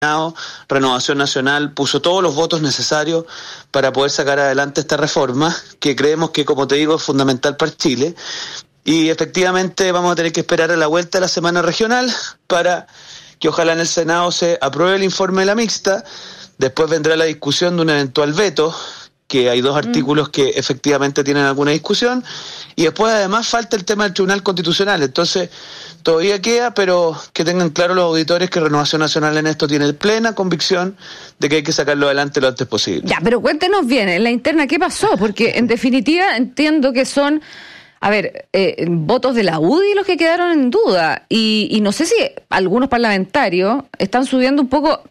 Renovación Nacional puso todos los votos necesarios para poder sacar adelante esta reforma, que creemos que, como te digo, es fundamental para Chile. Y efectivamente vamos a tener que esperar a la vuelta de la semana regional para que ojalá en el Senado se apruebe el informe de la mixta. Después vendrá la discusión de un eventual veto, que hay 2 artículos que efectivamente tienen alguna discusión, y después además falta el tema del Tribunal Constitucional. Entonces todavía queda, pero que tengan claro los auditores que Renovación Nacional en esto tiene plena convicción de que hay que sacarlo adelante lo antes posible. Ya, pero cuéntenos bien, en la interna, ¿qué pasó? Porque en definitiva entiendo que son, votos de la UDI los que quedaron en duda, y no sé si algunos parlamentarios están subiendo un poco,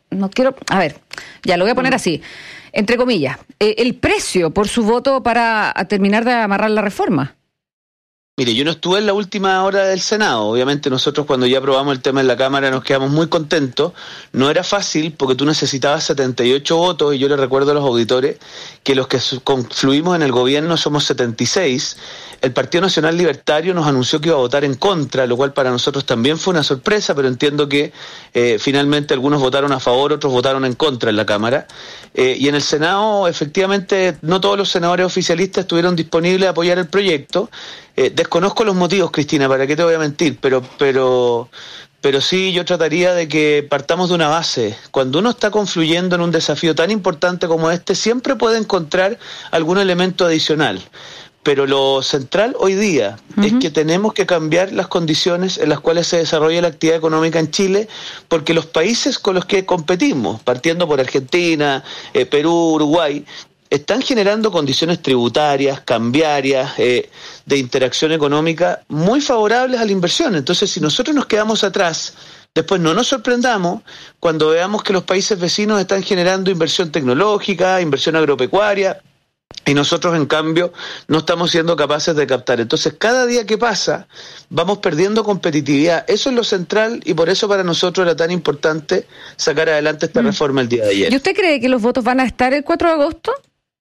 ya lo voy a poner así, entre comillas, el precio por su voto para terminar de amarrar la reforma. Mire, yo no estuve en la última hora del Senado. Obviamente nosotros cuando ya aprobamos el tema en la Cámara nos quedamos muy contentos. No era fácil porque tú necesitabas 78 votos y yo le recuerdo a los auditores que los que confluimos en el gobierno somos 76. El Partido Nacional Libertario nos anunció que iba a votar en contra, lo cual para nosotros también fue una sorpresa, pero entiendo que finalmente algunos votaron a favor, otros votaron en contra en la Cámara. Y en el Senado, efectivamente, no todos los senadores oficialistas estuvieron disponibles a apoyar el proyecto. Desconozco los motivos, Cristina, para qué te voy a mentir, pero sí yo trataría de que partamos de una base. Cuando uno está confluyendo en un desafío tan importante como este, siempre puede encontrar algún elemento adicional. Pero lo central hoy día es que tenemos que cambiar las condiciones en las cuales se desarrolla la actividad económica en Chile, porque los países con los que competimos, partiendo por Argentina, Perú, Uruguay, están generando condiciones tributarias, cambiarias, de interacción económica muy favorables a la inversión. Entonces, si nosotros nos quedamos atrás, después no nos sorprendamos cuando veamos que los países vecinos están generando inversión tecnológica, inversión agropecuaria, y nosotros, en cambio, no estamos siendo capaces de captar. Entonces, cada día que pasa, vamos perdiendo competitividad. Eso es lo central y por eso para nosotros era tan importante sacar adelante esta reforma el día de ayer. ¿Y usted cree que los votos van a estar el 4 de agosto?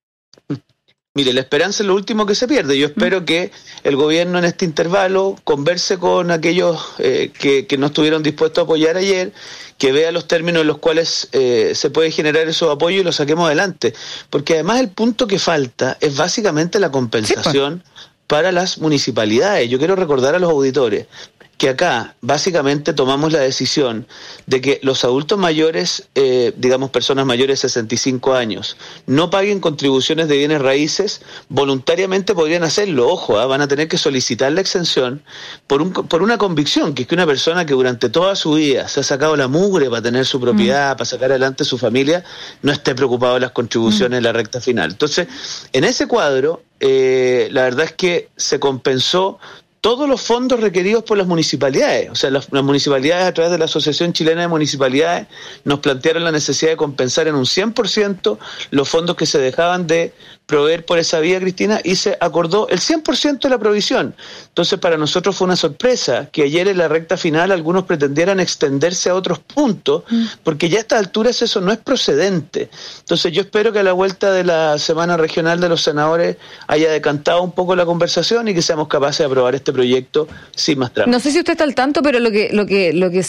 Mire, la esperanza es lo último que se pierde. Yo espero que el gobierno en este intervalo converse con aquellos que no estuvieron dispuestos a apoyar ayer, que vea los términos en los cuales se puede generar esos apoyos y los saquemos adelante. Porque además el punto que falta es básicamente la compensación para las municipalidades. Yo quiero recordar a los auditores que acá básicamente tomamos la decisión de que los adultos mayores, personas mayores de 65 años, no paguen contribuciones de bienes raíces. Voluntariamente podrían hacerlo, ojo, van a tener que solicitar la exención por una convicción, que es que una persona que durante toda su vida se ha sacado la mugre para tener su propiedad, para sacar adelante su familia, no esté preocupado de las contribuciones en la recta final. Entonces, en ese cuadro, la verdad es que se compensó todos los fondos requeridos por las municipalidades. O sea, las municipalidades, a través de la Asociación Chilena de Municipalidades, nos plantearon la necesidad de compensar en un 100% los fondos que se dejaban de proveer por esa vía, Cristina, y se acordó el 100% de la provisión. Entonces, para nosotros fue una sorpresa que ayer en la recta final algunos pretendieran extenderse a otros puntos, porque ya a estas alturas eso no es procedente. Entonces, yo espero que a la vuelta de la semana regional de los senadores haya decantado un poco la conversación y que seamos capaces de aprobar este proyecto sin más trámites. No sé si usted está al tanto, pero lo que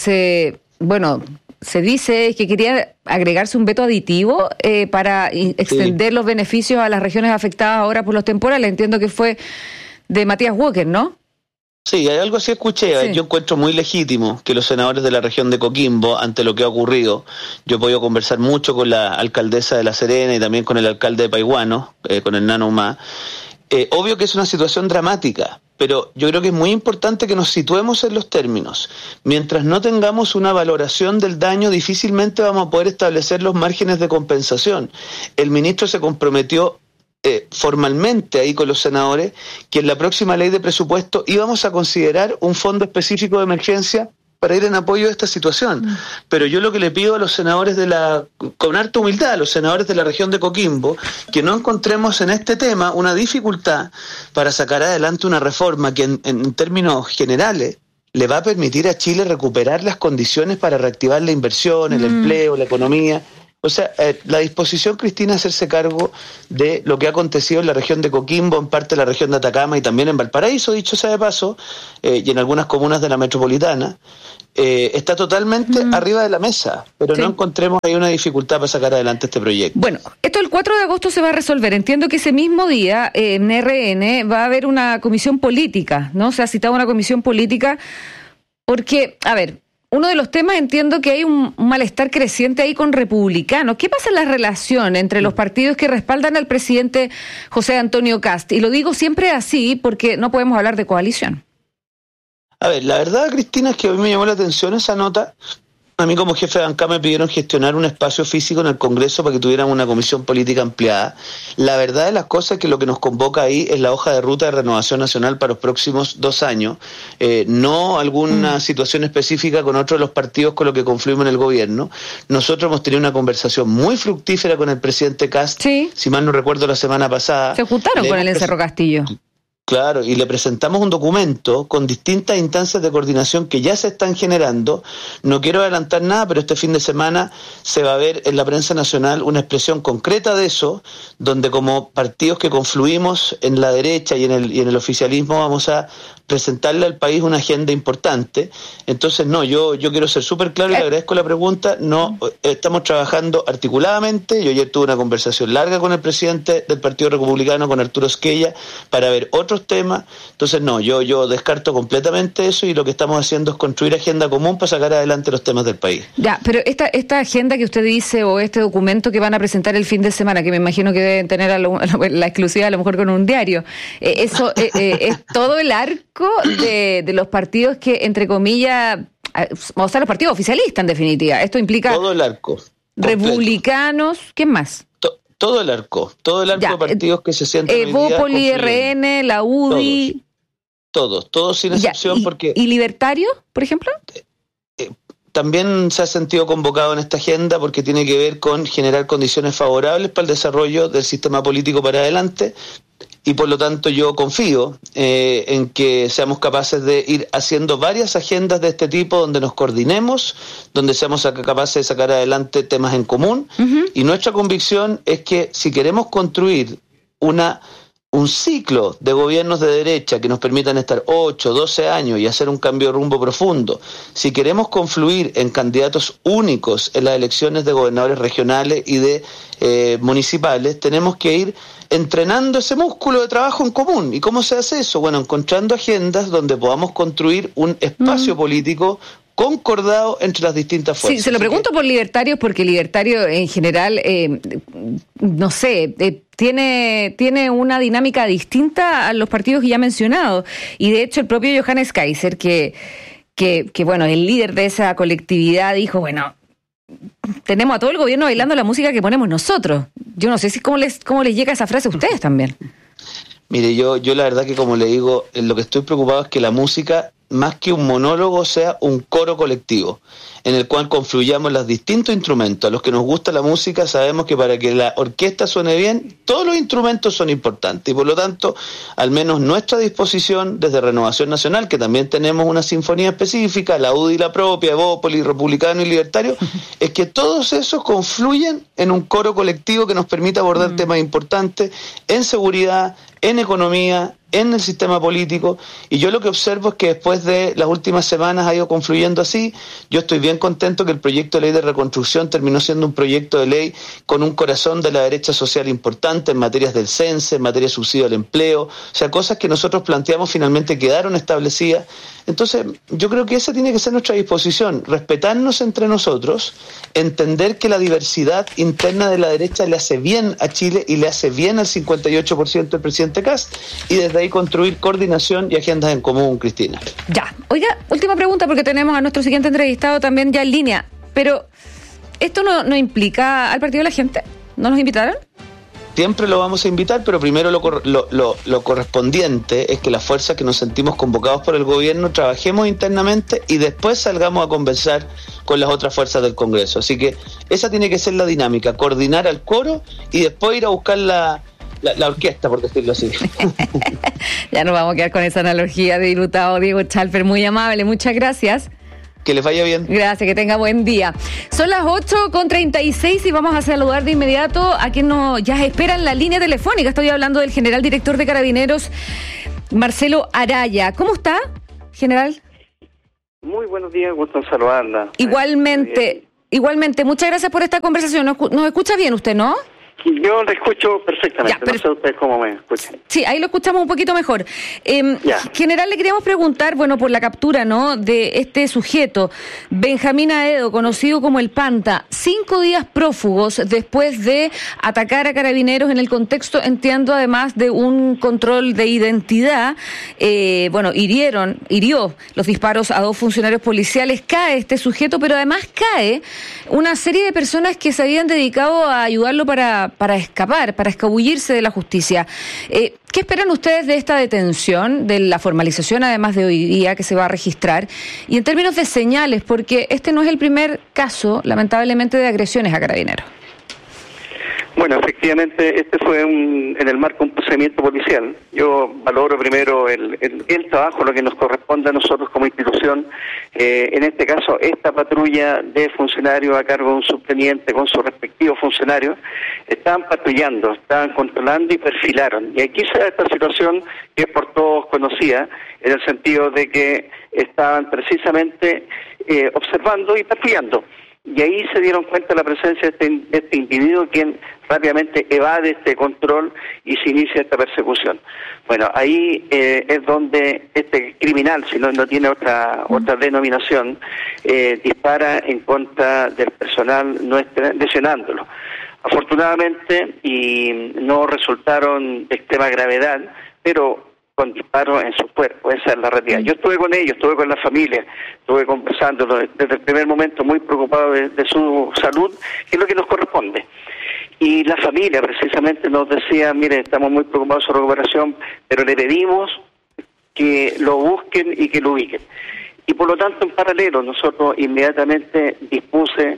se dice es que quería agregarse un veto aditivo para extender los beneficios a las regiones afectadas ahora por los temporales. Entiendo que fue de Matías Walker, ¿no? Sí, hay algo así escuché. Sí. Yo encuentro muy legítimo que los senadores de la región de Coquimbo, ante lo que ha ocurrido, yo he podido conversar mucho con la alcaldesa de La Serena y también con el alcalde de Paihuano, con el Nano Humá. Obvio que es una situación dramática, pero yo creo que es muy importante que nos situemos en los términos. Mientras no tengamos una valoración del daño, difícilmente vamos a poder establecer los márgenes de compensación. El ministro se comprometió formalmente ahí con los senadores que en la próxima ley de presupuesto íbamos a considerar un fondo específico de emergencia para ir en apoyo de esta situación. Pero yo lo que le pido a los senadores con harta humildad, a los senadores de la región de Coquimbo, que no encontremos en este tema una dificultad para sacar adelante una reforma que en términos generales le va a permitir a Chile recuperar las condiciones para reactivar la inversión, el empleo, la economía. O sea, la disposición, Cristina, a hacerse cargo de lo que ha acontecido en la región de Coquimbo, en parte de la región de Atacama y también en Valparaíso, dicho sea de paso, y en algunas comunas de la metropolitana, está totalmente arriba de la mesa, pero no encontremos ahí una dificultad para sacar adelante este proyecto. Bueno, esto el 4 de agosto se va a resolver. Entiendo que ese mismo día en RN va a haber una comisión política, ¿no? Se ha citado una comisión política porque, a ver, uno de los temas, entiendo que hay un malestar creciente ahí con republicanos. ¿Qué pasa en la relación entre los partidos que respaldan al presidente José Antonio Kast? Y lo digo siempre así porque no podemos hablar de coalición. A ver, la verdad, Cristina, es que hoy me llamó la atención esa nota. A mí como jefe de bancada me pidieron gestionar un espacio físico en el Congreso para que tuvieran una comisión política ampliada. La verdad de las cosas es que lo que nos convoca ahí es la hoja de ruta de Renovación Nacional para los próximos 2 años, no alguna situación específica con otro de los partidos con los que confluimos en el gobierno. Nosotros hemos tenido una conversación muy fructífera con el presidente Kast, si mal no recuerdo la semana pasada. Se juntaron con el Encerro Castillo. Claro, y le presentamos un documento con distintas instancias de coordinación que ya se están generando. No quiero adelantar nada, pero este fin de semana se va a ver en la prensa nacional una expresión concreta de eso, donde como partidos que confluimos en la derecha y en el oficialismo vamos a presentarle al país una agenda importante. Entonces, no, yo quiero ser súper claro y le agradezco la pregunta. No, estamos trabajando articuladamente. Yo ayer tuve una conversación larga con el presidente del Partido Republicano, con Arturo Esquella, para ver otros temas. Entonces, no, yo descarto completamente eso y lo que estamos haciendo es construir agenda común para sacar adelante los temas del país. Ya, pero esta agenda que usted dice o este documento que van a presentar el fin de semana, que me imagino que deben tener la exclusiva a lo mejor con un diario, eso es todo el arco de los partidos que, entre comillas, o sea, los partidos oficialistas en definitiva. Esto implica todo el arco republicanos, ¿quién más? Todo el arco de partidos que se sienten Evópoli, RN, la UDI. Todos sin excepción. Porque ¿y Libertario, por ejemplo? También se ha sentido convocado en esta agenda porque tiene que ver con generar condiciones favorables para el desarrollo del sistema político para adelante. Y por lo tanto yo confío en que seamos capaces de ir haciendo varias agendas de este tipo donde nos coordinemos, donde seamos capaces de sacar adelante temas en común. Y nuestra convicción es que si queremos construir un ciclo de gobiernos de derecha que nos permitan estar 8, 12 años y hacer un cambio de rumbo profundo, si queremos confluir en candidatos únicos en las elecciones de gobernadores regionales y de municipales, tenemos que ir entrenando ese músculo de trabajo en común. ¿Y cómo se hace eso? Bueno, encontrando agendas donde podamos construir un espacio político concordado entre las distintas fuerzas. Sí, se lo pregunto por Libertarios, porque Libertario en general, no sé, tiene una dinámica distinta a los partidos que ya he mencionado. Y de hecho el propio Johannes Kaiser, que bueno, el líder de esa colectividad dijo, bueno, tenemos a todo el gobierno bailando la música que ponemos nosotros. Yo no sé si cómo les llega esa frase a ustedes también. Mire, yo la verdad que, como le digo, lo que estoy preocupado es que la música, más que un monólogo, sea un coro colectivo, en el cual confluyamos los distintos instrumentos. A los que nos gusta la música sabemos que para que la orquesta suene bien, todos los instrumentos son importantes, y por lo tanto, al menos nuestra disposición desde Renovación Nacional, que también tenemos una sinfonía específica, la UDI la propia, Evópoli, Republicano y Libertario, es que todos esos confluyen en un coro colectivo que nos permita abordar temas importantes en seguridad, en economía, en el sistema político. Y yo lo que observo es que después de las últimas semanas ha ido confluyendo así. Yo estoy bien contento que el proyecto de ley de reconstrucción terminó siendo un proyecto de ley con un corazón de la derecha social importante en materias del censo, en materia de subsidio al empleo, o sea, cosas que nosotros planteamos finalmente quedaron establecidas. Entonces, yo creo que esa tiene que ser nuestra disposición, respetarnos entre nosotros, entender que la diversidad interna de la derecha le hace bien a Chile y le hace bien al 58% del presidente Kast, y desde ahí construir coordinación y agendas en común, Cristina. Ya, oiga, última pregunta, porque tenemos a nuestro siguiente entrevistado también ya en línea, pero ¿esto no implica al Partido de la Gente? ¿No nos invitaron? Siempre lo vamos a invitar, pero primero lo correspondiente es que las fuerzas que nos sentimos convocados por el gobierno trabajemos internamente y después salgamos a conversar con las otras fuerzas del Congreso. Así que esa tiene que ser la dinámica, coordinar al coro y después ir a buscar la orquesta, por decirlo así. Ya nos vamos a quedar con esa analogía de diputado Diego Chalper, muy amable, muchas gracias. Que les vaya bien. Gracias, que tenga buen día. Son las 8:36 y vamos a saludar de inmediato a quien nos ya espera en la línea telefónica. Estoy hablando del general director de Carabineros, Marcelo Araya. ¿Cómo está, general? Muy buenos días, gusto en saludarla. Igualmente, muchas gracias por esta conversación. Nos escucha bien usted, ¿no? Yo le escucho perfectamente, no sé usted cómo me escuchan. Sí, ahí lo escuchamos un poquito mejor. General, le queríamos preguntar, por la captura, ¿no?, de este sujeto, Benjamín Aedo, conocido como el Panta, 5 días prófugos después de atacar a Carabineros en el contexto, entiendo, además de un control de identidad. Hirió los disparos a 2 funcionarios policiales, cae este sujeto, pero además cae una serie de personas que se habían dedicado a ayudarlo para escapar, para escabullirse de la justicia. ¿Qué esperan ustedes de esta detención, de la formalización además de hoy día que se va a registrar? Y en términos de señales, porque este no es el primer caso, lamentablemente, de agresiones a Carabineros. Bueno, efectivamente, este fue en el marco de un procedimiento policial. Yo valoro primero el trabajo, lo que nos corresponde a nosotros como institución. En este caso, esta patrulla de funcionarios a cargo de un subteniente con su respectivo funcionario, estaban patrullando, estaban controlando y perfilaron. Y aquí se da esta situación que es por todos conocida, en el sentido de que estaban precisamente observando y patrullando. Y ahí se dieron cuenta de la presencia de este individuo, quien rápidamente evade este control y se inicia esta persecución. Bueno, ahí es donde este criminal, si no tiene otra denominación, dispara en contra del personal nuestro, lesionándolo. Afortunadamente, y no resultaron de extrema gravedad, pero con disparos en su cuerpo, esa es la realidad. Yo estuve con ellos, estuve con la familia, estuve conversando desde el primer momento, muy preocupado de su salud, que es lo que nos corresponde. Y la familia precisamente nos decía, mire, estamos muy preocupados por su recuperación, pero le pedimos que lo busquen y que lo ubiquen. Y por lo tanto, en paralelo, nosotros inmediatamente dispuse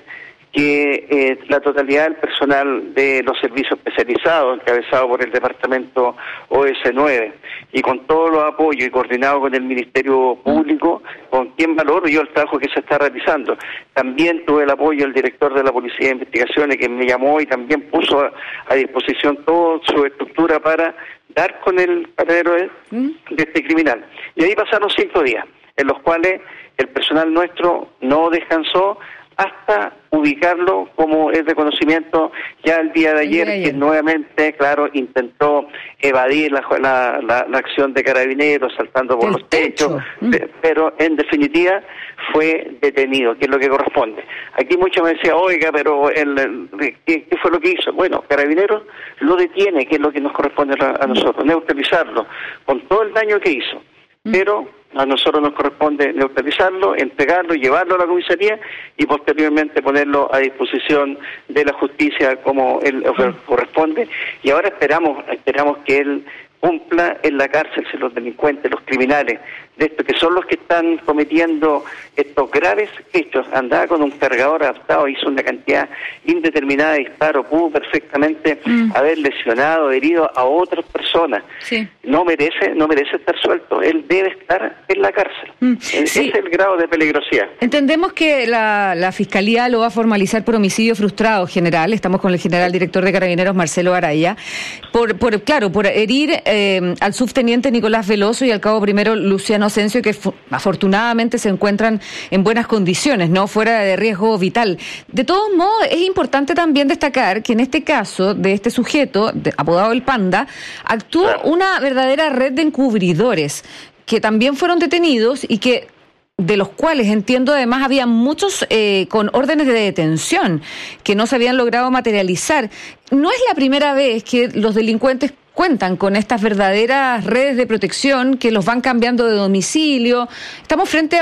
que la totalidad del personal de los servicios especializados, encabezado por el departamento OS9, y con todos los apoyos y coordinado con el Ministerio Público, con quien valoro yo el trabajo que se está realizando. También tuve el apoyo del director de la Policía de Investigaciones, que me llamó y también puso a disposición toda su estructura para dar con el paradero de este criminal. Y ahí pasaron 5 días, en los cuales el personal nuestro no descansó hasta ubicarlo, como es de conocimiento ya el día de ayer, que nuevamente, claro, intentó evadir la acción de Carabineros, saltando por los techos, pero en definitiva fue detenido, que es lo que corresponde. Aquí muchos me decían, oiga, pero ¿qué fue lo que hizo? Bueno, Carabineros lo detiene, que es lo que nos corresponde a nosotros, neutralizarlo, con todo el daño que hizo. Pero a nosotros nos corresponde neutralizarlo, entregarlo, llevarlo a la comisaría y posteriormente ponerlo a disposición de la justicia como él corresponde. Y ahora esperamos que él cumpla en la cárcel, si los delincuentes, los criminales, de estos que son los que están cometiendo estos graves hechos. Andaba con un cargador adaptado, hizo una cantidad indeterminada de disparos, pudo perfectamente haber lesionado, herido a otras personas. Sí. No merece estar suelto, él debe estar en la cárcel. Ese es el grado de peligrosidad. Entendemos que la Fiscalía lo va a formalizar por homicidio frustrado, general. Estamos con el general director de Carabineros, Marcelo Araya, por herir al subteniente Nicolás Veloso y al cabo primero Luciano Asensio, que afortunadamente se encuentran en buenas condiciones, no fuera de riesgo vital. De todos modos, es importante también destacar que en este caso de este sujeto, apodado el Panda, actuó una verdadera red de encubridores que también fueron detenidos y que de los cuales entiendo además había muchos con órdenes de detención que no se habían logrado materializar. No es la primera vez que los delincuentes cuentan con estas verdaderas redes de protección que los van cambiando de domicilio. Estamos frente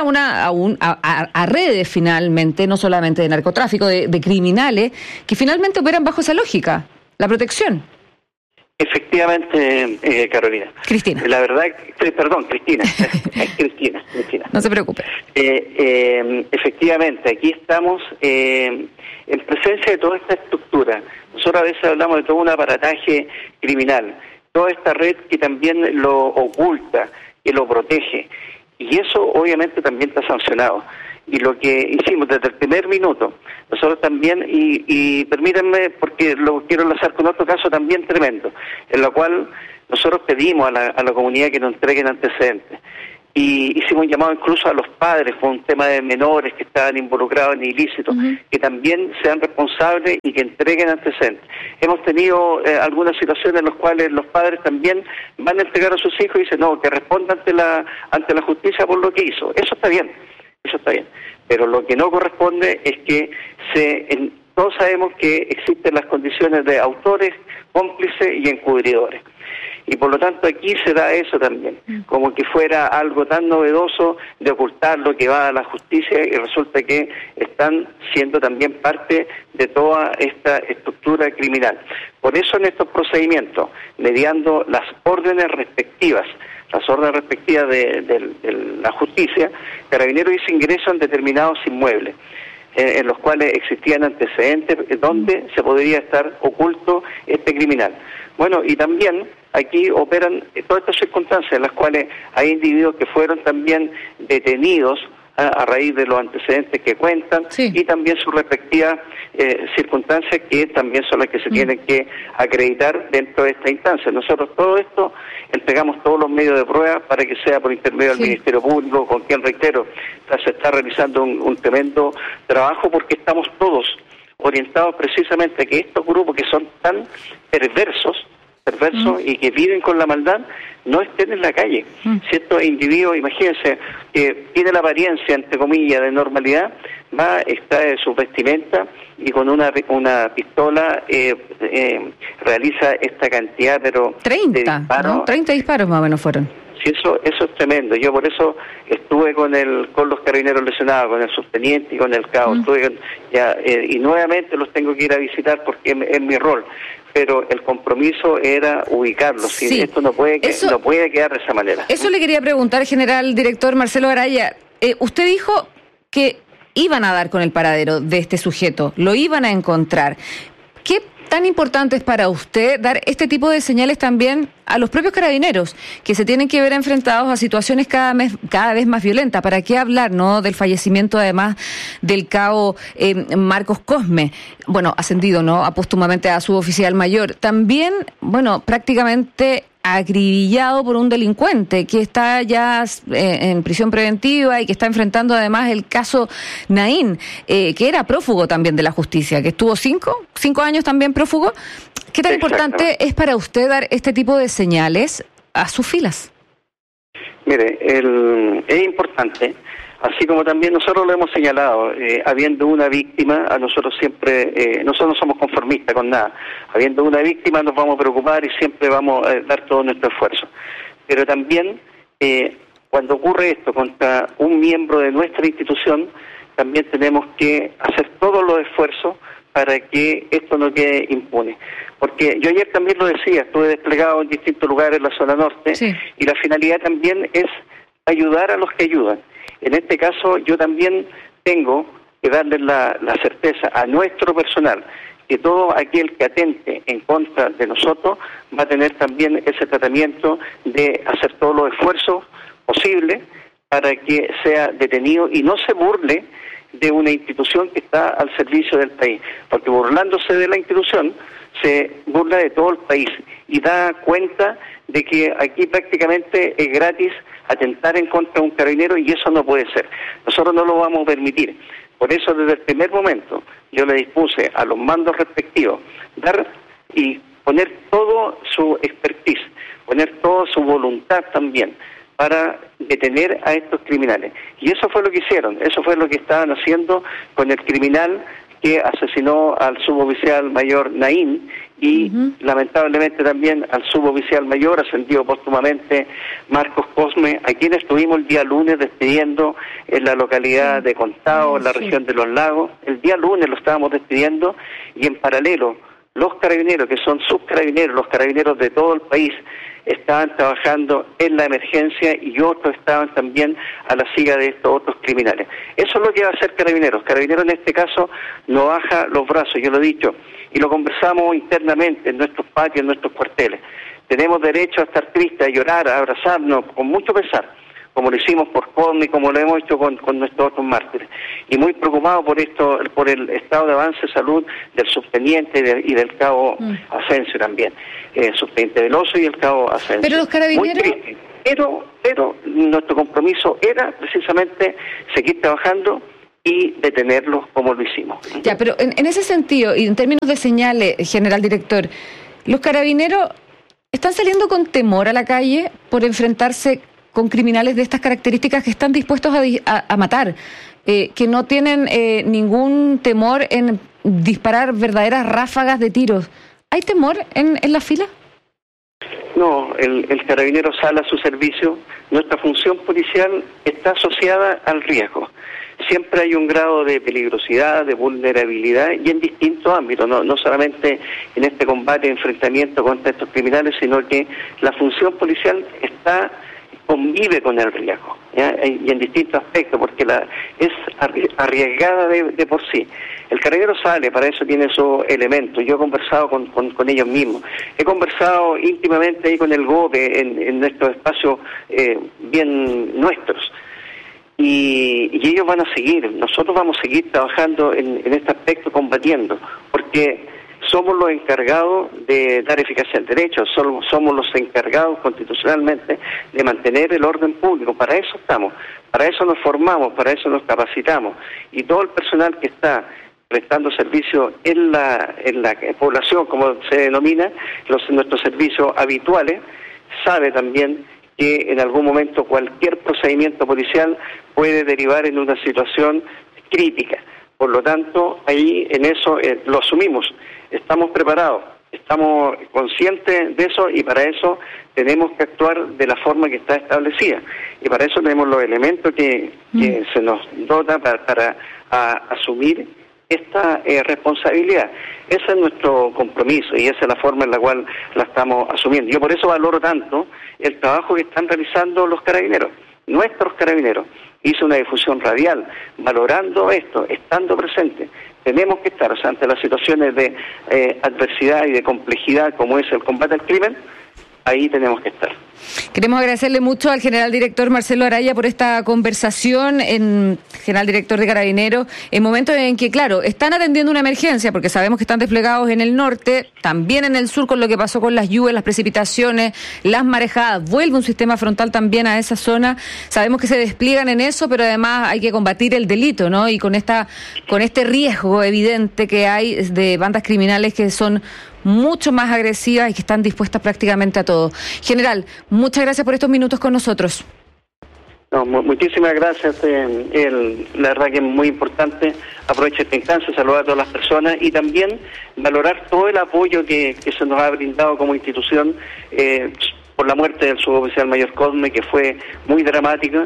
a redes finalmente, no solamente de narcotráfico, de criminales, que finalmente operan bajo esa lógica, la protección. Efectivamente, Carolina. Cristina. La verdad, perdón, Cristina. Cristina. No se preocupe. Efectivamente, aquí estamos en presencia de toda esta estructura. Nosotros a veces hablamos de todo un aparataje criminal, toda esta red que también lo oculta, que lo protege, y eso obviamente también está sancionado. Y lo que hicimos desde el primer minuto, nosotros también, y permítanme, porque lo quiero enlazar con otro caso también tremendo, en lo cual nosotros pedimos a la comunidad que nos entreguen antecedentes. Y hicimos un llamado incluso a los padres por un tema de menores que estaban involucrados en ilícitos, que también sean responsables y que entreguen antecedentes. Hemos tenido algunas situaciones en las cuales los padres también van a entregar a sus hijos y dicen, no, que responda ante la justicia por lo que hizo. Eso está bien, pero lo que no corresponde es que todos sabemos que existen las condiciones de autores, cómplices y encubridores. Y por lo tanto aquí se da eso también, como que fuera algo tan novedoso de ocultar lo que va a la justicia, y resulta que están siendo también parte de toda esta estructura criminal. Por eso en estos procedimientos, mediando las órdenes respectivas de la justicia, Carabineros hizo ingreso en determinados inmuebles, en los cuales existían antecedentes donde se podría estar oculto este criminal. Bueno, y también aquí operan todas estas circunstancias en las cuales hay individuos que fueron también detenidos a raíz de los antecedentes que cuentan, y también sus respectivas circunstancias que también son las que se tienen que acreditar dentro de esta instancia. Nosotros todo esto entregamos todos los medios de prueba para que sea por intermedio del Ministerio Público, con quien, reitero, se está realizando un tremendo trabajo, porque estamos todos orientados precisamente a que estos grupos que son tan perversos y que viven con la maldad no estén en la calle. Si estos individuos, imagínense, que tiene la apariencia, entre comillas, de normalidad, está de su vestimenta y con una pistola realiza esta cantidad, pero 30, de disparos, ¿no? 30 disparos más o menos fueron. Sí, eso es tremendo. Yo por eso estuve con los carabineros lesionados, con el subteniente y con el cabo. Y nuevamente los tengo que ir a visitar porque es mi rol. Pero el compromiso era ubicarlos. Sí. Esto no puede quedar de esa manera. Eso le quería preguntar, general director Marcelo Araya. Usted dijo que iban a dar con el paradero de este sujeto, lo iban a encontrar. ¿Qué tan importante es para usted dar este tipo de señales también a los propios carabineros, que se tienen que ver enfrentados a situaciones cada vez más violentas? ¿Para qué hablar, no, del fallecimiento además del cabo Marcos Cosme? Bueno, ascendido, ¿no?, póstumamente a suboficial mayor. También, bueno, prácticamente acribillado por un delincuente que está ya en prisión preventiva y que está enfrentando además el caso Naín, que era prófugo también de la justicia, que estuvo cinco años también prófugo. ¿Qué tan importante es para usted dar este tipo de señales a sus filas? Mire, es importante, así como también nosotros lo hemos señalado, habiendo una víctima, a nosotros siempre, nosotros no somos conformistas con nada, habiendo una víctima nos vamos a preocupar y siempre vamos a dar todo nuestro esfuerzo. Pero también, cuando ocurre esto contra un miembro de nuestra institución, también tenemos que hacer todos los esfuerzos para que esto no quede impune. Porque yo ayer también lo decía, estuve desplegado en distintos lugares en la zona norte, y la finalidad también es ayudar a los que ayudan. En este caso yo también tengo que darles la certeza a nuestro personal que todo aquel que atente en contra de nosotros va a tener también ese tratamiento de hacer todos los esfuerzos posibles para que sea detenido y no se burle de una institución que está al servicio del país, porque burlándose de la institución se burla de todo el país y da cuenta de que aquí prácticamente es gratis atentar en contra de un carabinero, y eso no puede ser. Nosotros no lo vamos a permitir. Por eso desde el primer momento yo le dispuse a los mandos respectivos dar y poner todo su expertise, poner toda su voluntad también para detener a estos criminales. Y eso fue lo que hicieron, eso fue lo que estaban haciendo con el criminal que asesinó al suboficial mayor Naín y lamentablemente también al suboficial mayor ascendido póstumamente Marcos Cosme, a quien estuvimos el día lunes despidiendo en la localidad de Contao, en la región de Los Lagos. El día lunes lo estábamos despidiendo, y en paralelo los carabineros, que son sus carabineros, los carabineros de todo el país, estaban trabajando en la emergencia, y otros estaban también a la siga de estos otros criminales. Eso es lo que va a hacer Carabineros. Carabineros en este caso no baja los brazos, yo lo he dicho, y lo conversamos internamente en nuestros patios, en nuestros cuarteles. Tenemos derecho a estar tristes, a llorar, a abrazarnos con mucho pesar, como lo hicimos por CODME y como lo hemos hecho con nuestros otros mártires. Y muy preocupado por esto, por el estado de avance de salud del subteniente y del cabo Asensio también, subteniente Veloso y el cabo Asensio. Pero los carabineros... Muy triste. Pero nuestro compromiso era precisamente seguir trabajando y detenerlos como lo hicimos. Ya, pero en ese sentido, y en términos de señales, general director, ¿los carabineros están saliendo con temor a la calle por enfrentarse con criminales de estas características que están dispuestos a matar, que no tienen ningún temor en disparar verdaderas ráfagas de tiros? ¿Hay temor en la fila? No, el carabinero sale a su servicio. Nuestra función policial está asociada al riesgo. Siempre hay un grado de peligrosidad, de vulnerabilidad, y en distintos ámbitos, no solamente en este combate, enfrentamiento contra estos criminales, sino que la función policial convive con el riesgo, ¿ya? Y en distintos aspectos, porque es arriesgada de por sí. El carabinero sale, para eso tiene esos elementos. Yo he conversado con ellos mismos. He conversado íntimamente ahí con el GOPE en nuestros espacios bien nuestros. Y ellos van a seguir, nosotros vamos a seguir trabajando en este aspecto, combatiendo, porque somos los encargados de dar eficacia al derecho, somos los encargados constitucionalmente de mantener el orden público. Para eso estamos, para eso nos formamos, para eso nos capacitamos, y todo el personal que está prestando servicio en la población, como se denomina, nuestros servicios habituales, sabe también que en algún momento cualquier procedimiento policial puede derivar en una situación crítica. Por lo tanto, ahí en eso lo asumimos, estamos preparados, estamos conscientes de eso, y para eso tenemos que actuar de la forma que está establecida. Y para eso tenemos los elementos que se nos dota para asumir esta responsabilidad. Ese es nuestro compromiso y esa es la forma en la cual la estamos asumiendo. Yo por eso valoro tanto el trabajo que están realizando los carabineros, nuestros carabineros. Hice una difusión radial valorando esto, estando presente. Tenemos que estar, ante las situaciones de adversidad y de complejidad como es el combate al crimen, ahí tenemos que estar. Queremos agradecerle mucho al general director Marcelo Araya por esta conversación, general director de Carabineros, en momentos en que, claro, están atendiendo una emergencia, porque sabemos que están desplegados en el norte, también en el sur con lo que pasó con las lluvias, las precipitaciones, las marejadas, vuelve un sistema frontal también a esa zona, sabemos que se despliegan en eso, pero además hay que combatir el delito, ¿no? Y con este riesgo evidente que hay de bandas criminales que son mucho más agresivas y que están dispuestas prácticamente a todo. General, muchas gracias por estos minutos con nosotros. No, muchísimas gracias. La verdad que es muy importante. Aprovecho esta instancia, saludar a todas las personas y también valorar todo el apoyo que se nos ha brindado como institución por la muerte del suboficial mayor CODME, que fue muy dramática,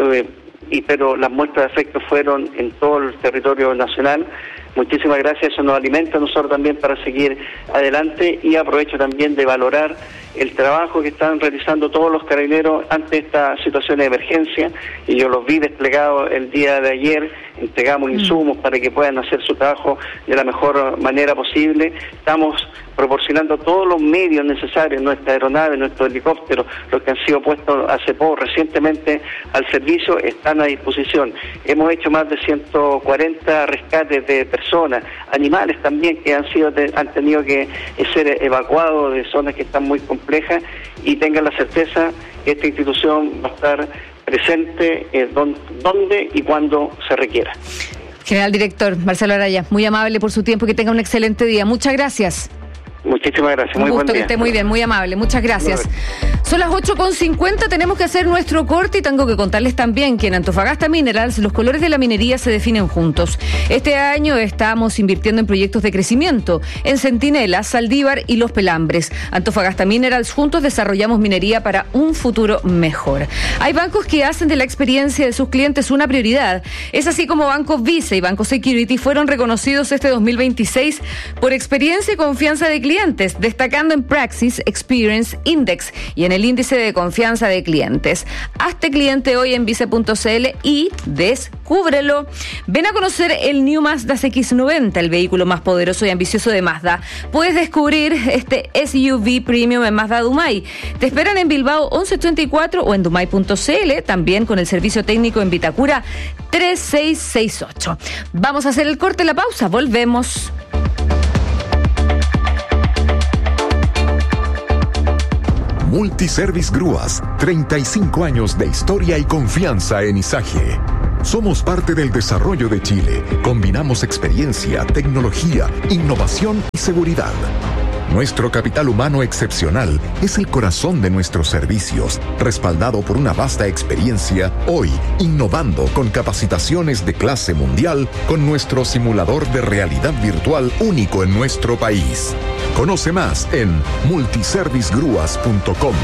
pero las muestras de afecto fueron en todo el territorio nacional. Muchísimas gracias, eso nos alimenta a nosotros también para seguir adelante, y aprovecho también de valorar el trabajo que están realizando todos los carabineros ante esta situación de emergencia, y yo los vi desplegados el día de ayer, entregamos insumos para que puedan hacer su trabajo de la mejor manera posible. Estamos proporcionando todos los medios necesarios, nuestra aeronave, nuestros helicópteros, los que han sido puestos hace poco, recientemente al servicio, están a disposición. Hemos hecho más de 140 rescates de personas, animales también que han tenido que ser evacuados de zonas que están muy complejas, y tengan la certeza que esta institución va a estar presente donde y cuando se requiera. General director Marcelo Araya, muy amable por su tiempo, que tenga un excelente día. Muchas gracias. Muchísimas gracias, muy buen día. Que esté muy bien, muy amable, muchas gracias. Son las 8:50, tenemos que hacer nuestro corte y tengo que contarles también que en Antofagasta Minerals los colores de la minería se definen juntos. Este año estamos invirtiendo en proyectos de crecimiento, en Centinela, Saldívar y Los Pelambres. Antofagasta Minerals, juntos desarrollamos minería para un futuro mejor. Hay bancos que hacen de la experiencia de sus clientes una prioridad. Es así como Banco Vice y Banco Security fueron reconocidos este 2026 por experiencia y confianza de clientes clientes, destacando en Praxis Experience Index y en el índice de confianza de clientes. Hazte cliente hoy en vice.cl y descúbrelo. Ven a conocer el New Mazda CX-90, el vehículo más poderoso y ambicioso de Mazda. Puedes descubrir este SUV Premium en Mazda Dumay. Te esperan en Bilbao 1184 o en dumay.cl, también con el servicio técnico en Vitacura 3668. Vamos a hacer el corte, la pausa, volvemos. Multiservice Grúas, 35 años de historia y confianza en Izaje. Somos parte del desarrollo de Chile. Combinamos experiencia, tecnología, innovación y seguridad. Nuestro capital humano excepcional es el corazón de nuestros servicios, respaldado por una vasta experiencia, hoy innovando con capacitaciones de clase mundial con nuestro simulador de realidad virtual único en nuestro país. Conoce más en multiservicegrúas.com.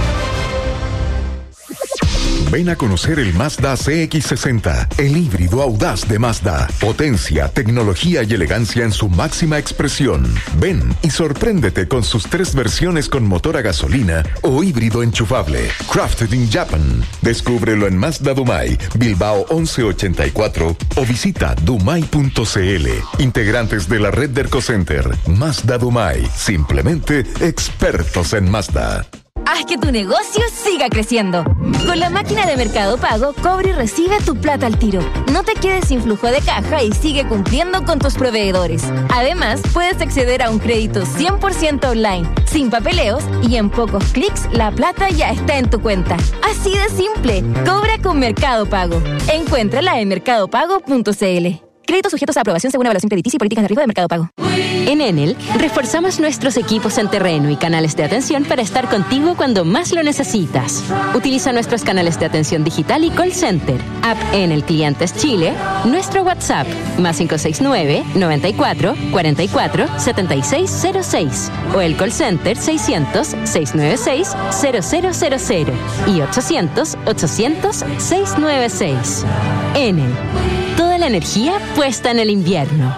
Ven a conocer el Mazda CX-60, el híbrido audaz de Mazda. Potencia, tecnología y elegancia en su máxima expresión. Ven y sorpréndete con sus 3 versiones con motor a gasolina o híbrido enchufable. Crafted in Japan. Descúbrelo en Mazda Dumay, Bilbao 1184 o visita dumay.cl. Integrantes de la red de Ercocenter. Mazda Dumay. Simplemente expertos en Mazda. Haz que tu negocio siga creciendo. Con la máquina de Mercado Pago, cobra y recibe tu plata al tiro. No te quedes sin flujo de caja y sigue cumpliendo con tus proveedores. Además, puedes acceder a un crédito 100% online, sin papeleos y en pocos clics la plata ya está en tu cuenta. Así de simple. Cobra con Mercado Pago. Encuéntrala en mercadopago.cl. Créditos sujetos a aprobación según evaluación crediticia y políticas de riesgo de Mercado Pago. En Enel, reforzamos nuestros equipos en terreno y canales de atención para estar contigo cuando más lo necesitas. Utiliza nuestros canales de atención digital y call center, app Enel Clientes Chile, nuestro WhatsApp, +569 94 44 7606 o el call center 600 696 0000 y 800 800 696. Enel. Toda la energía puesta en el invierno.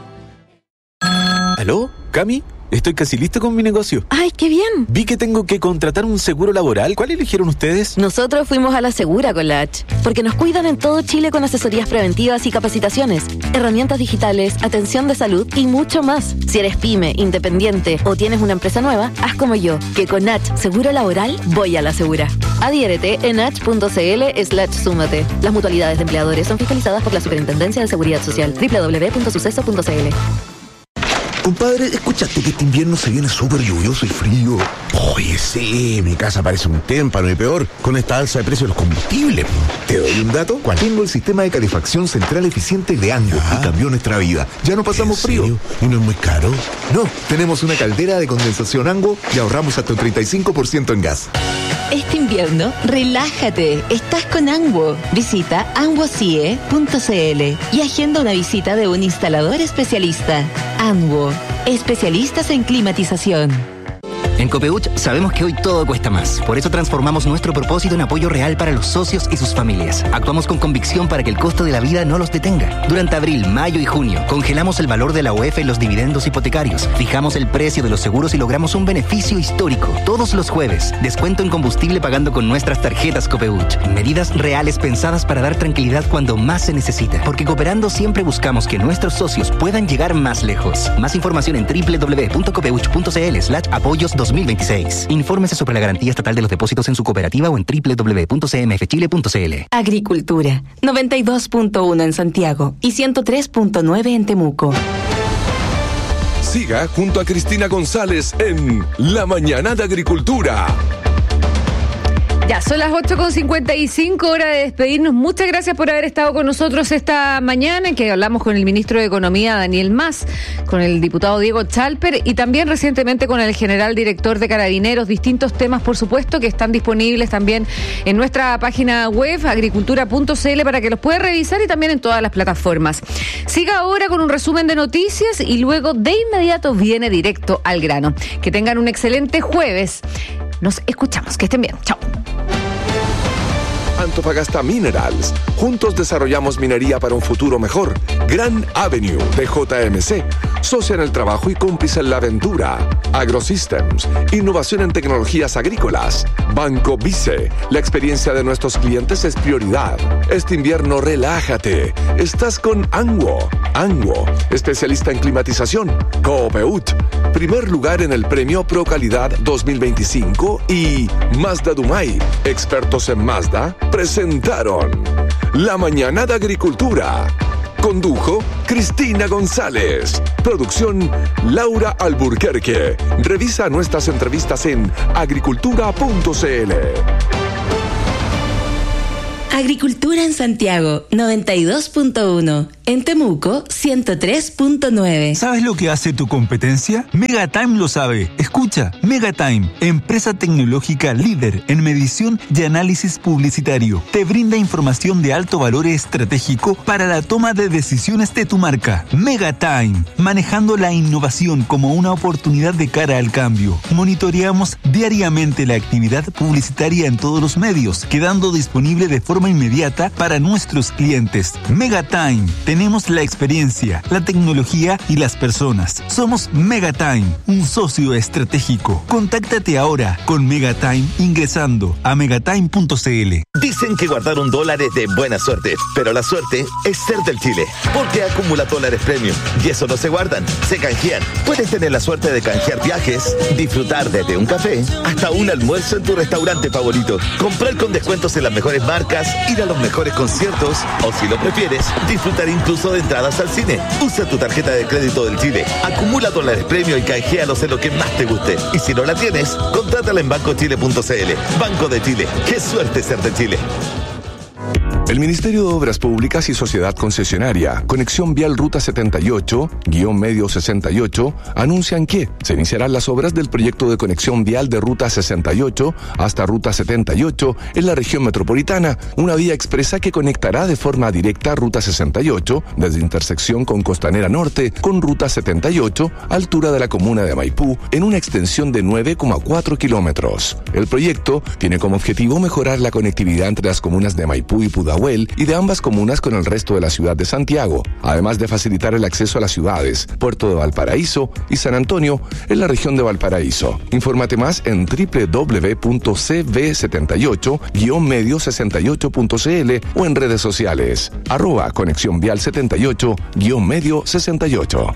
¿Aló? ¿Cami? Estoy casi listo con mi negocio. ¡Ay, qué bien! Vi que tengo que contratar un seguro laboral. ¿Cuál eligieron ustedes? Nosotros fuimos a la Segura con la H, porque nos cuidan en todo Chile con asesorías preventivas y capacitaciones, herramientas digitales, atención de salud y mucho más. Si eres pyme, independiente o tienes una empresa nueva, haz como yo, que con H Seguro Laboral voy a la Segura. Adhiérete en h.cl/súmate. Las mutualidades de empleadores son fiscalizadas por la Superintendencia de Seguridad Social. www.suceso.cl. Compadre, ¿escuchaste que este invierno se viene súper lluvioso y frío? Oye, sí, mi casa parece un témpano y peor con esta alza de precios de los combustibles. ¿Te doy un dato? ¿Cuál? Tengo el sistema de calefacción central eficiente de Ango y cambió nuestra vida. Ya no pasamos frío. ¿Y no es muy caro? No, tenemos una caldera de condensación Ango y ahorramos hasta un 35% en gas. Este invierno, relájate. Estás con Anwo. Visita anwocie.cl y agenda una visita de un instalador especialista. Anwo, especialistas en climatización. En Copeuch sabemos que hoy todo cuesta más. Por eso transformamos nuestro propósito en apoyo real para los socios y sus familias. Actuamos con convicción para que el costo de la vida no los detenga. Durante abril, mayo y junio, congelamos el valor de la UEF en los dividendos hipotecarios. Fijamos el precio de los seguros y logramos un beneficio histórico. Todos los jueves, descuento en combustible pagando con nuestras tarjetas Copeuch. Medidas reales pensadas para dar tranquilidad cuando más se necesita. Porque cooperando siempre buscamos que nuestros socios puedan llegar más lejos. Más información en www.copeuch.cl/apoyos 2026. Infórmese sobre la garantía estatal de los depósitos en su cooperativa o en www.cmfchile.cl. Agricultura, 92.1 en Santiago y 103.9 en Temuco. Siga junto a Cristina González en La Mañana de Agricultura. Ya, son las 8:55, hora de despedirnos. Muchas gracias por haber estado con nosotros esta mañana, en que hablamos con el ministro de Economía, Daniel Mas, con el diputado Diego Chalper y también recientemente con el general director de Carabineros. Distintos temas, por supuesto, que están disponibles también en nuestra página web, agricultura.cl, para que los pueda revisar y también en todas las plataformas. Siga ahora con un resumen de noticias y luego de inmediato viene directo al grano. Que tengan un excelente jueves. Nos escuchamos. Que estén bien. Chao. Antofagasta Minerals. Juntos desarrollamos minería para un futuro mejor. Gran Avenue de JMC. Socia en el trabajo y cómplice en la aventura. AgroSystems. Innovación en tecnologías agrícolas. Banco Vice. La experiencia de nuestros clientes es prioridad. Este invierno relájate. Estás con Anguo. Anguo. Especialista en climatización. Coopeut. Primer lugar en el premio Pro Calidad 2025 y Mazda Dumay, expertos en Mazda, presentaron La Mañana de Agricultura. Condujo Cristina González. Producción Laura Alburquerque. Revisa nuestras entrevistas en agricultura.cl. Agricultura en Santiago, 92.1. En Temuco, 103.9. ¿Sabes lo que hace tu competencia? Megatime lo sabe. Escucha, Megatime, empresa tecnológica líder en medición y análisis publicitario. Te brinda información de alto valor estratégico para la toma de decisiones de tu marca. Megatime, manejando la innovación como una oportunidad de cara al cambio. Monitoreamos diariamente la actividad publicitaria en todos los medios, quedando disponible de forma inmediata para nuestros clientes. Megatime, tenemos la experiencia, la tecnología y las personas. Somos Megatime, un socio estratégico. Contáctate ahora con Megatime ingresando a megatime.cl. Dicen que guardar un dólar es de buena suerte, pero la suerte es ser del Chile, porque acumula dólares premium y eso no se guardan, se canjean. Puedes tener la suerte de canjear viajes, disfrutar desde un café hasta un almuerzo en tu restaurante favorito, comprar con descuentos en las mejores marcas, ir a los mejores conciertos o, si lo prefieres, disfrutar incluso de entradas al cine. Usa tu tarjeta de crédito del Chile, acumula dólares premio y canjealos en lo que más te guste. Y si no la tienes, contrátala en bancochile.cl. Banco de Chile, qué suerte ser de Chile. El Ministerio de Obras Públicas y Sociedad Concesionaria, Conexión Vial Ruta 78-Medio 68, anuncian que se iniciarán las obras del proyecto de conexión vial de Ruta 68 hasta Ruta 78 en la región metropolitana, una vía expresa que conectará de forma directa Ruta 68 desde intersección con Costanera Norte con Ruta 78, altura de la comuna de Maipú, en una extensión de 9,4 kilómetros. El proyecto tiene como objetivo mejorar la conectividad entre las comunas de Maipú y Pudahuel y de ambas comunas con el resto de la ciudad de Santiago, además de facilitar el acceso a las ciudades Puerto de Valparaíso y San Antonio en la región de Valparaíso. Infórmate más en www.cv78-medio68.cl o en redes sociales @Conexión Vial 78-Medio 68.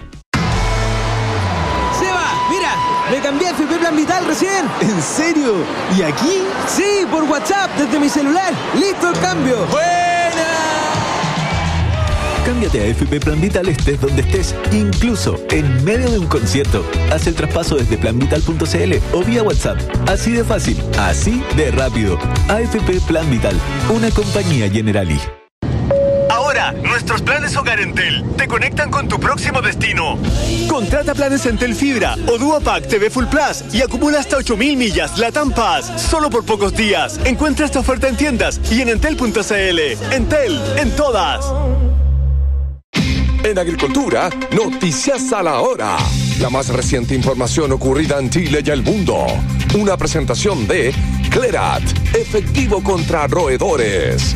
Me cambié a FP Plan Vital recién. ¿En serio? ¿Y aquí? Sí, por WhatsApp, desde mi celular. ¡Listo el cambio! ¡Buena! Cámbiate a FP Plan Vital estés donde estés, incluso en medio de un concierto. Haz el traspaso desde planvital.cl o vía WhatsApp. Así de fácil, así de rápido. AFP Plan Vital, una compañía Generali. Ahora, nuestros planes Hogar Entel te conectan con tu próximo destino. Contrata planes Entel Fibra o Duopack TV Full Plus y acumula hasta 8.000 millas LATAM Pass solo por pocos días. Encuentra esta oferta en tiendas y en entel.cl. Entel, en todas. En Agricultura, noticias a la hora. La más reciente información ocurrida en Chile y el mundo. Una presentación de Clerat, efectivo contra roedores.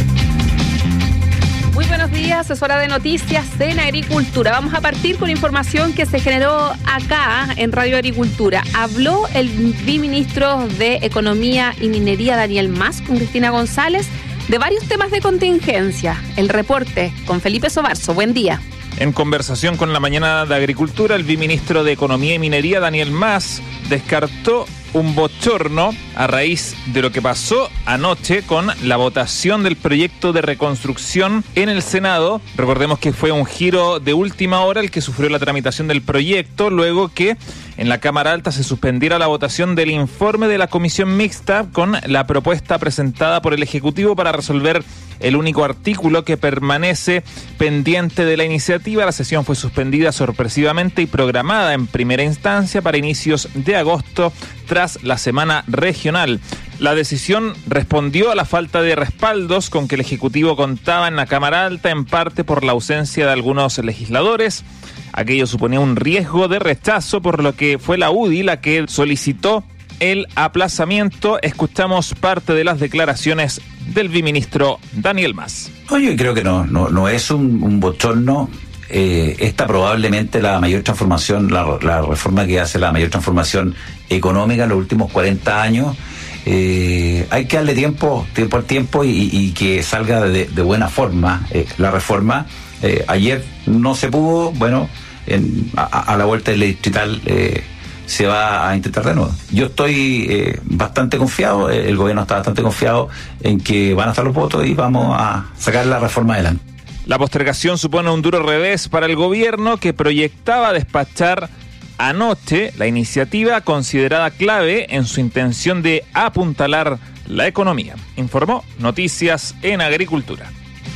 Muy buenos días, es hora de noticias en Agricultura. Vamos a partir con información que se generó acá en Radio Agricultura. Habló el viceministro de Economía y Minería, Daniel Mas, con Cristina González, de varios temas de contingencia. El reporte con Felipe Sobarzo. Buen día. En conversación con La Mañana de Agricultura, el viceministro de Economía y Minería, Daniel Mas, descartó un bochorno a raíz de lo que pasó anoche con la votación del proyecto de reconstrucción en el Senado. Recordemos que fue un giro de última hora el que sufrió la tramitación del proyecto, luego que en la Cámara Alta se suspendiera la votación del informe de la Comisión Mixta con la propuesta presentada por el Ejecutivo para resolver el único artículo que permanece pendiente de la iniciativa. La sesión fue suspendida sorpresivamente y programada en primera instancia para inicios de agosto tras la semana regional. La decisión respondió a la falta de respaldos con que el Ejecutivo contaba en la Cámara Alta, en parte por la ausencia de algunos legisladores. Aquello suponía un riesgo de rechazo, por lo que fue la UDI la que solicitó el aplazamiento. Escuchamos parte de las declaraciones del viceministro Daniel Mas. No, yo creo que no es un bochorno. Esta probablemente la mayor transformación, la reforma que hace la mayor transformación económica en los últimos 40 años. Hay que darle tiempo al tiempo y que salga de buena forma la reforma. Ayer no se pudo, bueno, a la vuelta del distrital se va a intentar de nuevo. Yo estoy bastante confiado, el gobierno está bastante confiado en que van a estar los votos y vamos a sacar la reforma adelante. La postergación supone un duro revés para el gobierno, que proyectaba despachar anoche la iniciativa considerada clave en su intención de apuntalar la economía. Informó Noticias en Agricultura.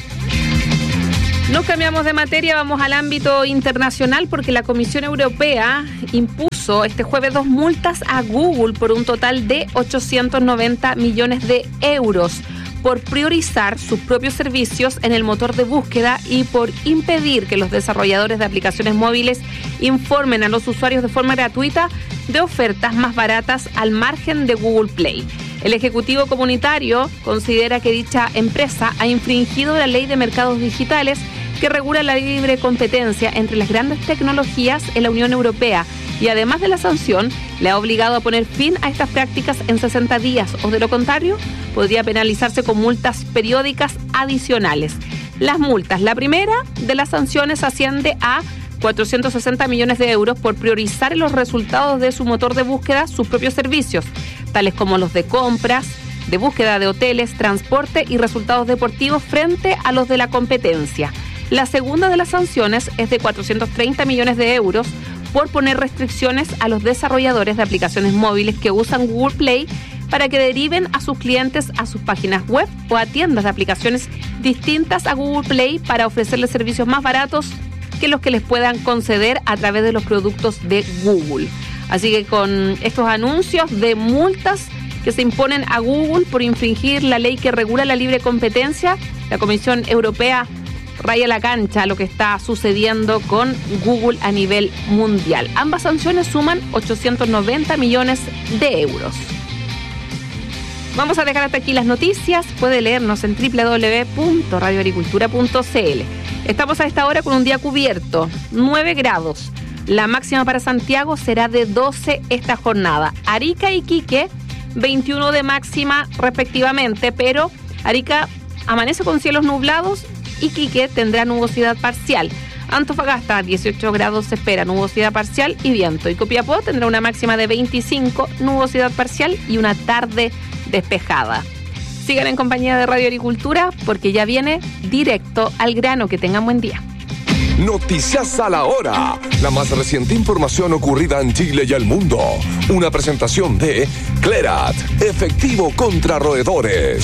Nos cambiamos de materia, vamos al ámbito internacional porque la Comisión Europea impuso este jueves 2 multas a Google por un total de 890 millones de euros por priorizar sus propios servicios en el motor de búsqueda y por impedir que los desarrolladores de aplicaciones móviles informen a los usuarios de forma gratuita de ofertas más baratas al margen de Google Play. El Ejecutivo Comunitario considera que dicha empresa ha infringido la ley de mercados digitales que regula la libre competencia entre las grandes tecnologías en la Unión Europea y además de la sanción, le ha obligado a poner fin a estas prácticas en 60 días o de lo contrario, podría penalizarse con multas periódicas adicionales. Las multas, la primera de las sanciones asciende a 460 millones de euros por priorizar en los resultados de su motor de búsqueda sus propios servicios, tales como los de compras, de búsqueda de hoteles, transporte y resultados deportivos frente a los de la competencia. La segunda de las sanciones es de 430 millones de euros por poner restricciones a los desarrolladores de aplicaciones móviles que usan Google Play para que deriven a sus clientes a sus páginas web o a tiendas de aplicaciones distintas a Google Play para ofrecerles servicios más baratos que los que les puedan conceder a través de los productos de Google. Así que con estos anuncios de multas que se imponen a Google por infringir la ley que regula la libre competencia, la Comisión Europea raya la cancha a lo que está sucediendo con Google a nivel mundial. Ambas sanciones suman 890 millones de euros. Vamos a dejar hasta aquí las noticias. Puede leernos en www.radioagricultura.cl. Estamos a esta hora con un día cubierto, 9 grados. La máxima para Santiago será de 12 esta jornada. Arica y Iquique, 21 de máxima respectivamente, pero Arica amanece con cielos nublados. Iquique tendrá nubosidad parcial. Antofagasta, 18 grados se espera, nubosidad parcial y viento. Y Copiapó tendrá una máxima de 25, nubosidad parcial y una tarde despejada. Sigan en compañía de Radio Agricultura porque ya viene directo al grano. Que tengan buen día. Noticias a la hora. La más reciente información ocurrida en Chile y el mundo. Una presentación de Clerat, efectivo contra roedores.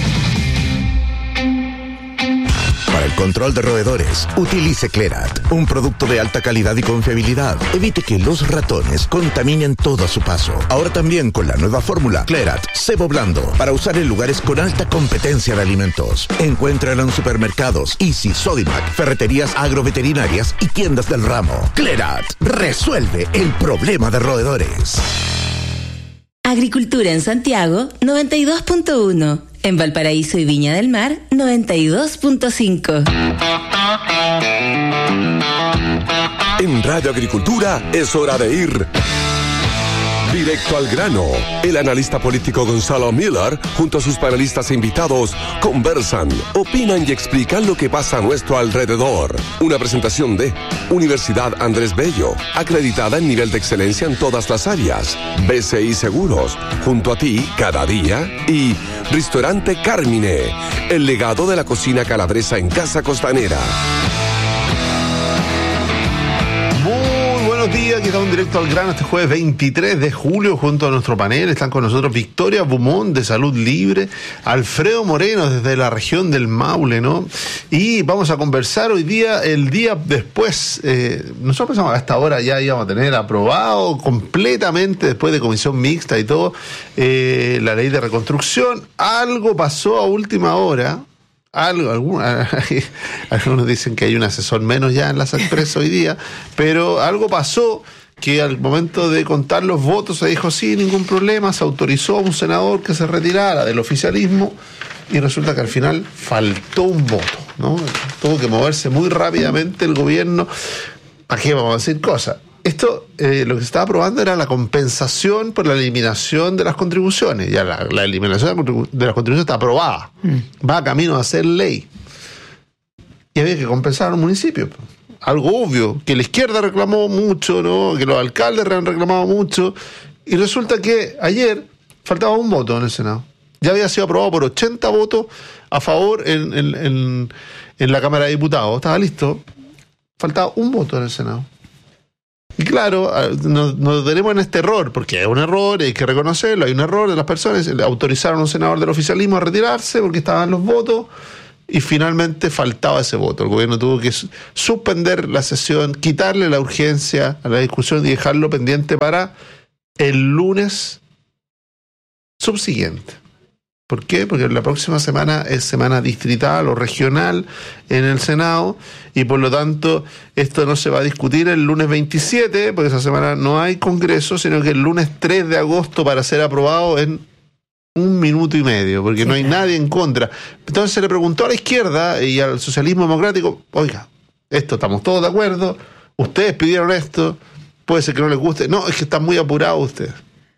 Para el control de roedores, utilice Clerat, un producto de alta calidad y confiabilidad. Evite que los ratones contaminen todo a su paso. Ahora también con la nueva fórmula Clerat Cebo Blando, para usar en lugares con alta competencia de alimentos. Encuéntralo en supermercados, Easy, Sodimac, ferreterías agroveterinarias y tiendas del ramo. Clerat resuelve el problema de roedores. Agricultura en Santiago, 92.1. En Valparaíso y Viña del Mar, 92.5. En Radio Agricultura es hora de ir directo al grano. El analista político Gonzalo Miller, junto a sus panelistas e invitados, conversan, opinan y explican lo que pasa a nuestro alrededor. Una presentación de Universidad Andrés Bello, acreditada en nivel de excelencia en todas las áreas. BCI Seguros, junto a ti cada día. Y Restaurante Carmine, el legado de la cocina calabresa en Casa Costanera. Buenos días, que estamos directo al grano este jueves 23 de julio junto a nuestro panel. Están con nosotros Victoria Beaumont de Salud Libre, Alfredo Moreno desde la región del Maule, ¿no? Y vamos a conversar hoy día, el día después, nosotros pensamos que hasta ahora ya íbamos a tener aprobado completamente, después de comisión mixta y todo, la ley de reconstrucción. Algo pasó a última hora. Algunos dicen que hay un asesor menos ya en las empresas hoy día, pero algo pasó que al momento de contar los votos se dijo sí, ningún problema, se autorizó a un senador que se retirara del oficialismo y resulta que al final faltó un voto, ¿no? Tuvo que moverse muy rápidamente el gobierno. ¿Para qué vamos a decir cosas? Esto, lo que se estaba aprobando era la compensación por la eliminación de las contribuciones. Ya la eliminación de las contribuciones está aprobada. Va camino a ser ley. Y había que compensar a los municipios. Algo obvio, que la izquierda reclamó mucho, ¿no? Que los alcaldes han reclamado mucho. Y resulta que ayer faltaba un voto en el Senado. Ya había sido aprobado por 80 votos a favor en la Cámara de Diputados. Estaba listo. Faltaba un voto en el Senado. Y claro, nos tenemos en este error, porque es un error, hay que reconocerlo, hay un error de las personas. Autorizaron a un senador del oficialismo a retirarse porque estaban los votos y finalmente faltaba ese voto. El gobierno tuvo que suspender la sesión, quitarle la urgencia a la discusión y dejarlo pendiente para el lunes subsiguiente. ¿Por qué? Porque la próxima semana es semana distrital o regional en el Senado y por lo tanto esto no se va a discutir el lunes 27, porque esa semana no hay congreso, sino que el lunes 3 de agosto para ser aprobado en 1 minuto y medio, porque no hay nadie en contra. Entonces se le preguntó a la izquierda y al socialismo democrático, oiga, esto estamos todos de acuerdo, ustedes pidieron esto, puede ser que no les guste, no, es que están muy apurados ustedes.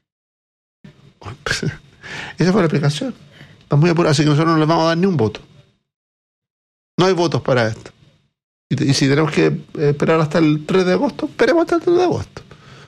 Esa fue la explicación. Están muy apurados, así que nosotros no les vamos a dar ni un voto. No hay votos para esto. Y si tenemos que esperar hasta el 3 de agosto, esperemos hasta el 3 de agosto.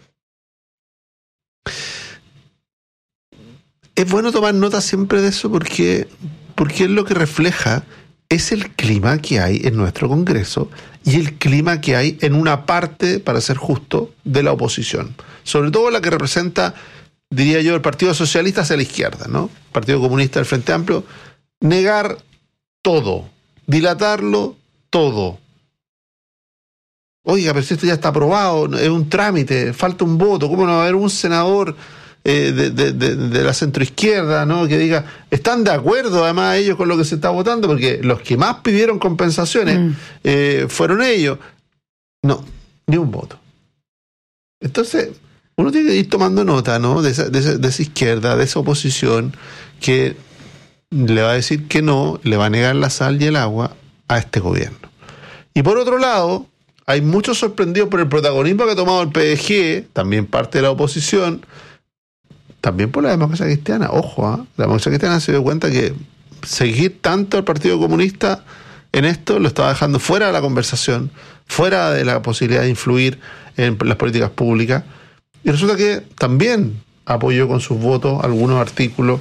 Es bueno tomar nota siempre de eso porque es lo que refleja, es el clima que hay en nuestro Congreso y el clima que hay en una parte, para ser justo, de la oposición. Sobre todo la que representa, diría yo, el Partido Socialista hacia la izquierda, ¿no? El Partido Comunista del Frente Amplio, negar todo, dilatarlo todo. Oiga, pero si esto ya está aprobado, es un trámite, falta un voto, ¿cómo no va a haber un senador de la centroizquierda, ¿no? Que diga, están de acuerdo además ellos con lo que se está votando, porque los que más pidieron compensaciones fueron ellos. No, ni un voto. Entonces, uno tiene que ir tomando nota, ¿no? De esa izquierda, de esa oposición, que le va a decir que no, le va a negar la sal y el agua a este gobierno. Y por otro lado, hay muchos sorprendidos por el protagonismo que ha tomado el PDG, también parte de la oposición, también por la democracia cristiana. Ojo, la democracia cristiana se dio cuenta que seguir tanto al Partido Comunista en esto lo estaba dejando fuera de la conversación, fuera de la posibilidad de influir en las políticas públicas. Y resulta que también apoyó con sus votos algunos artículos.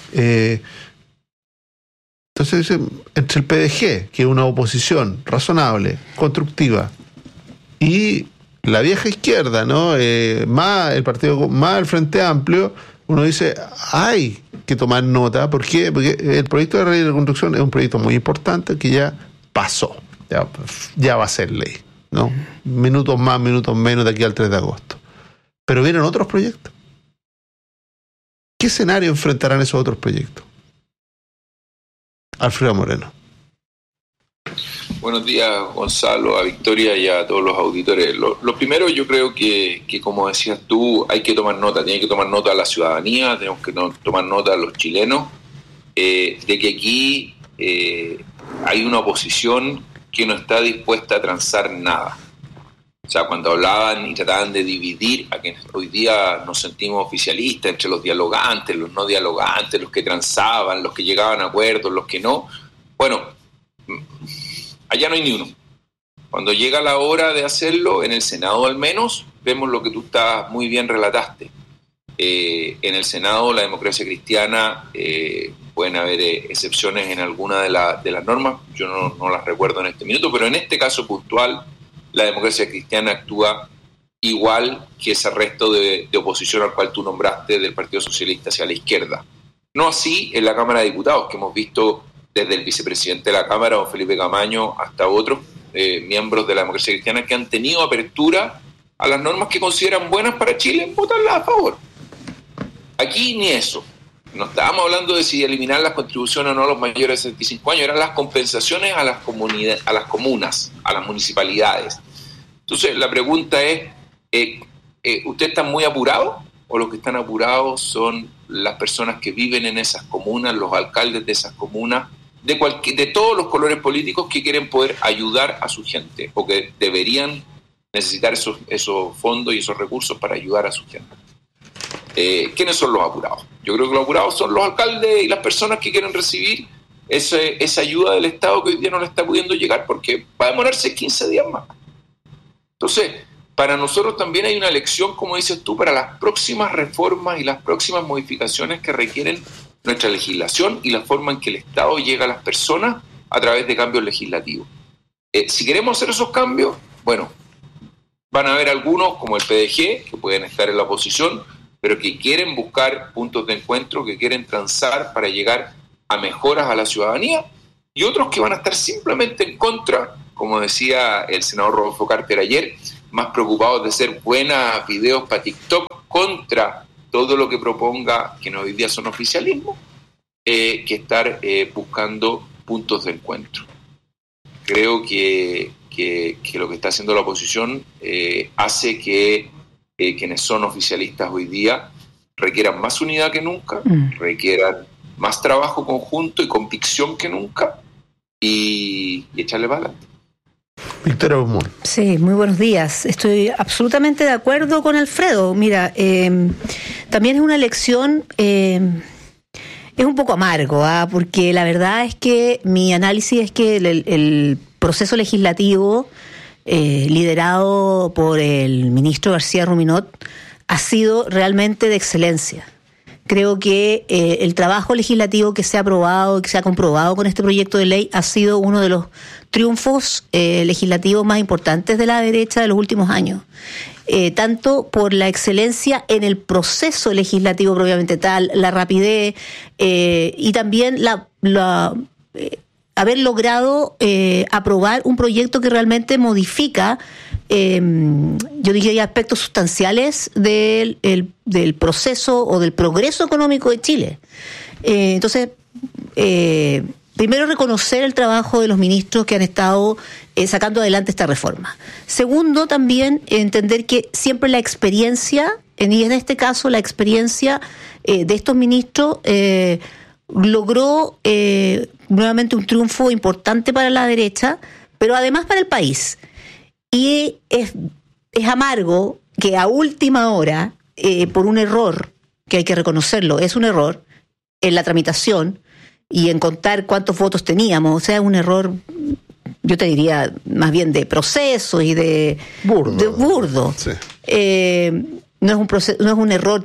Entonces dice, entre el PDG, que es una oposición razonable, constructiva, y la vieja izquierda, ¿no? Más el partido, más el Frente Amplio, uno dice, hay que tomar nota. ¿Por qué? Porque el proyecto de ley de reconstrucción es un proyecto muy importante que ya pasó, ya va a ser ley, ¿no? Minutos más, minutos menos de aquí al 3 de agosto. Pero vienen otros proyectos. ¿Qué escenario enfrentarán esos otros proyectos? Alfredo Moreno. Buenos días, Gonzalo, a Victoria y a todos los auditores. Lo primero, yo creo que como decías tú, hay que tomar nota. Tiene que tomar nota la ciudadanía, tenemos que tomar nota los chilenos, de que aquí hay una oposición que no está dispuesta a transar nada. O sea, cuando hablaban y trataban de dividir a quienes hoy día nos sentimos oficialistas entre los dialogantes, los no dialogantes, los que transaban, los que llegaban a acuerdos, los que no, bueno, allá no hay ni uno. Cuando llega la hora de hacerlo, en el Senado al menos, vemos lo que tú muy bien relataste. En el Senado, la democracia cristiana, pueden haber excepciones en alguna de las normas, yo no las recuerdo en este minuto, pero en este caso puntual, la democracia cristiana actúa igual que ese resto de oposición al cual tú nombraste del Partido Socialista hacia la izquierda. No así en la Cámara de Diputados, que hemos visto desde el vicepresidente de la Cámara, don Felipe Camaño, hasta otros miembros de la democracia cristiana que han tenido apertura a las normas que consideran buenas para Chile, votarlas a favor. Aquí ni eso. No estábamos hablando de si eliminar las contribuciones o no a los mayores de 65 años, eran las compensaciones a las comunas, a las municipalidades. Entonces, la pregunta es, ¿Usted está muy apurado? ¿O los que están apurados son las personas que viven en esas comunas, los alcaldes de esas comunas, de todos los colores políticos que quieren poder ayudar a su gente o que deberían necesitar esos fondos y esos recursos para ayudar a su gente? ¿Quiénes son los apurados? Yo creo que los apurados son los alcaldes y las personas que quieren recibir esa ayuda del Estado que hoy día no le está pudiendo llegar porque va a demorarse 15 días más. Entonces, para nosotros también hay una lección, como dices tú, para las próximas reformas y las próximas modificaciones que requieren nuestra legislación y la forma en que el Estado llega a las personas a través de cambios legislativos. Si queremos hacer esos cambios, bueno, van a haber algunos como el PDG, que pueden estar en la oposición, pero que quieren buscar puntos de encuentro, que quieren transar para llegar a mejoras a la ciudadanía, y otros que van a estar simplemente en contra, como decía el senador Rodolfo Carter ayer, más preocupados de hacer buenos videos para TikTok contra todo lo que proponga, que hoy día son oficialismo, que estar buscando puntos de encuentro. Creo que lo que está haciendo la oposición hace que quienes son oficialistas hoy día requieran más unidad que nunca, requieran más trabajo conjunto y convicción que nunca, y echarle para adelante. Victoria Beaumont. Sí, muy buenos días. Estoy absolutamente de acuerdo con Alfredo. Mira, también es una elección, es un poco amargo, porque la verdad es que mi análisis es que el proceso legislativo liderado por el ministro García Ruminot ha sido realmente de excelencia. Creo que el trabajo legislativo que se ha aprobado, que se ha comprobado con este proyecto de ley, ha sido uno de los triunfos legislativos más importantes de la derecha de los últimos años. Tanto por la excelencia en el proceso legislativo propiamente tal, la rapidez y también haber logrado aprobar un proyecto que realmente modifica, yo diría, aspectos sustanciales del proceso o del progreso económico de Chile. Entonces, primero, reconocer el trabajo de los ministros que han estado sacando adelante esta reforma. Segundo, también entender que siempre la experiencia, y en este caso la experiencia de estos ministros, logró nuevamente un triunfo importante para la derecha, pero además para el país. Y es amargo que a última hora, por un error, que hay que reconocerlo, es un error en la tramitación y en contar cuántos votos teníamos, o sea, un error, yo te diría, más bien de proceso y de burdo. Sí. No es un error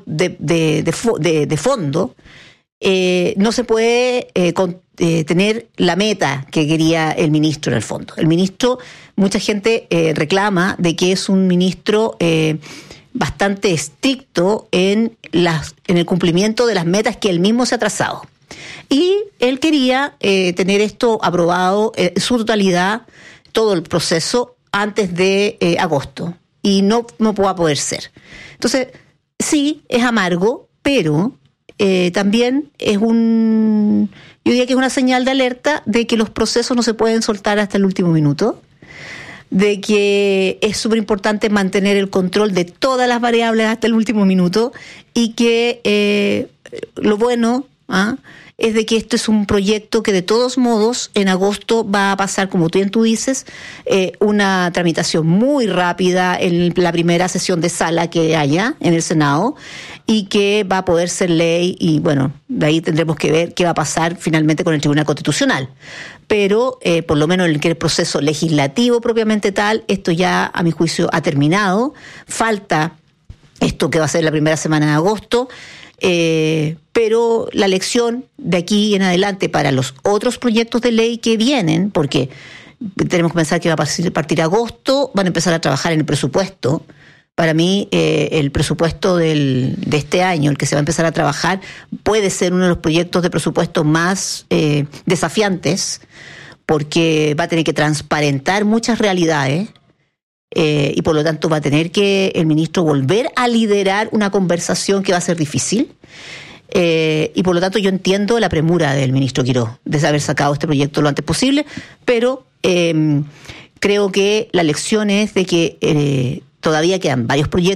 de fondo. No se puede tener la meta que quería el ministro en el fondo. El ministro, mucha gente reclama de que es un ministro bastante estricto en el cumplimiento de las metas que él mismo se ha trazado. Y él quería tener esto aprobado en su totalidad, todo el proceso, antes de agosto. Y no va a poder ser. Entonces, sí, es amargo, pero también es yo diría que es una señal de alerta de que los procesos no se pueden soltar hasta el último minuto, de que es súper importante mantener el control de todas las variables hasta el último minuto, y que lo bueno es de que esto es un proyecto que de todos modos en agosto va a pasar, como tú dices, una tramitación muy rápida en la primera sesión de sala que haya en el Senado, y que va a poder ser ley, y bueno, de ahí tendremos que ver qué va a pasar finalmente con el Tribunal Constitucional. Pero por lo menos en el proceso legislativo propiamente tal, esto ya a mi juicio ha terminado. Falta esto que va a ser la primera semana de agosto, pero la lección de aquí en adelante para los otros proyectos de ley que vienen, porque tenemos que pensar que va a partir agosto, van a empezar a trabajar en el presupuesto. Para mí, el presupuesto de este año, el que se va a empezar a trabajar, puede ser uno de los proyectos de presupuesto más desafiantes, porque va a tener que transparentar muchas realidades, y por lo tanto va a tener que el ministro volver a liderar una conversación que va a ser difícil. Y por lo tanto yo entiendo la premura del ministro Quirós de haber sacado este proyecto lo antes posible, pero creo que la lección es de que todavía quedan varios proyectos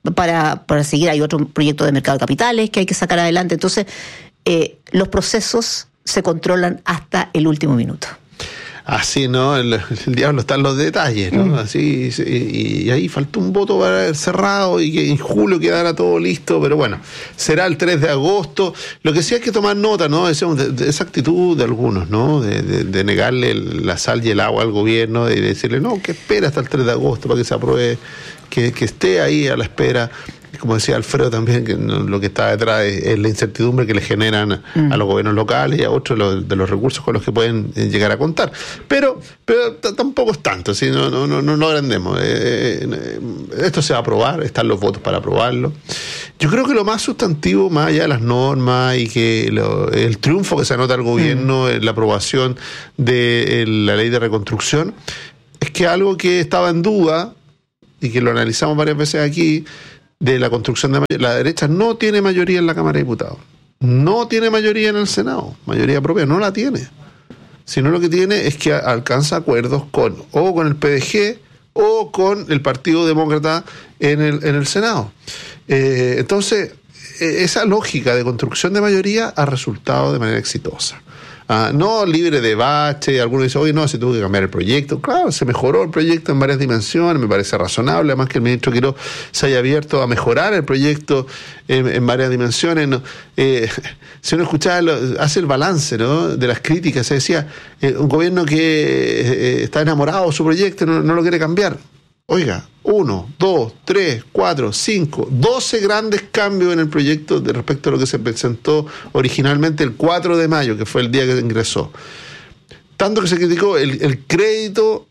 para seguir. Hay otro proyecto de mercado de capitales que hay que sacar adelante. Entonces, los procesos se controlan hasta el último minuto. Así, ¿no? El diablo está en los detalles, ¿no? Así, y ahí faltó un voto para haber cerrado y que en julio quedara todo listo, pero bueno, será el 3 de agosto. Lo que sí hay que tomar nota, ¿no? Es de esa actitud de algunos, ¿no? De negarle la sal y el agua al gobierno, de decirle, no, que espera hasta el 3 de agosto para que se apruebe, que esté ahí a la espera. Como decía Alfredo también, que lo que está detrás es la incertidumbre que le generan a los gobiernos locales y a otros de los recursos con los que pueden llegar a contar. Pero tampoco es tanto, ¿sí? No agrandemos. Esto se va a aprobar, están los votos para aprobarlo. Yo creo que lo más sustantivo, más allá de las normas y que el triunfo que se anota al gobierno en la aprobación de la ley de reconstrucción, es que algo que estaba en duda y que lo analizamos varias veces aquí, de la construcción de mayoría. La derecha no tiene mayoría en la Cámara de Diputados, no tiene mayoría en el Senado, mayoría propia, no la tiene, sino lo que tiene es que alcanza acuerdos con el PDG o con el Partido Demócrata en el Senado. Entonces, esa lógica de construcción de mayoría ha resultado de manera exitosa. No libre de bache. Algunos dicen, oye, no, se tuvo que cambiar el proyecto. Claro, se mejoró el proyecto en varias dimensiones, me parece razonable, además que el ministro Quirós se haya abierto a mejorar el proyecto en varias dimensiones. ¿No? Si uno escuchaba, hace el balance, ¿no?, de las críticas, se decía, un gobierno que está enamorado de su proyecto no lo quiere cambiar. Oiga, 1, 2, 3, 4, 5, 12 grandes cambios en el proyecto respecto a lo que se presentó originalmente el 4 de mayo, que fue el día que ingresó. Tanto que se criticó el crédito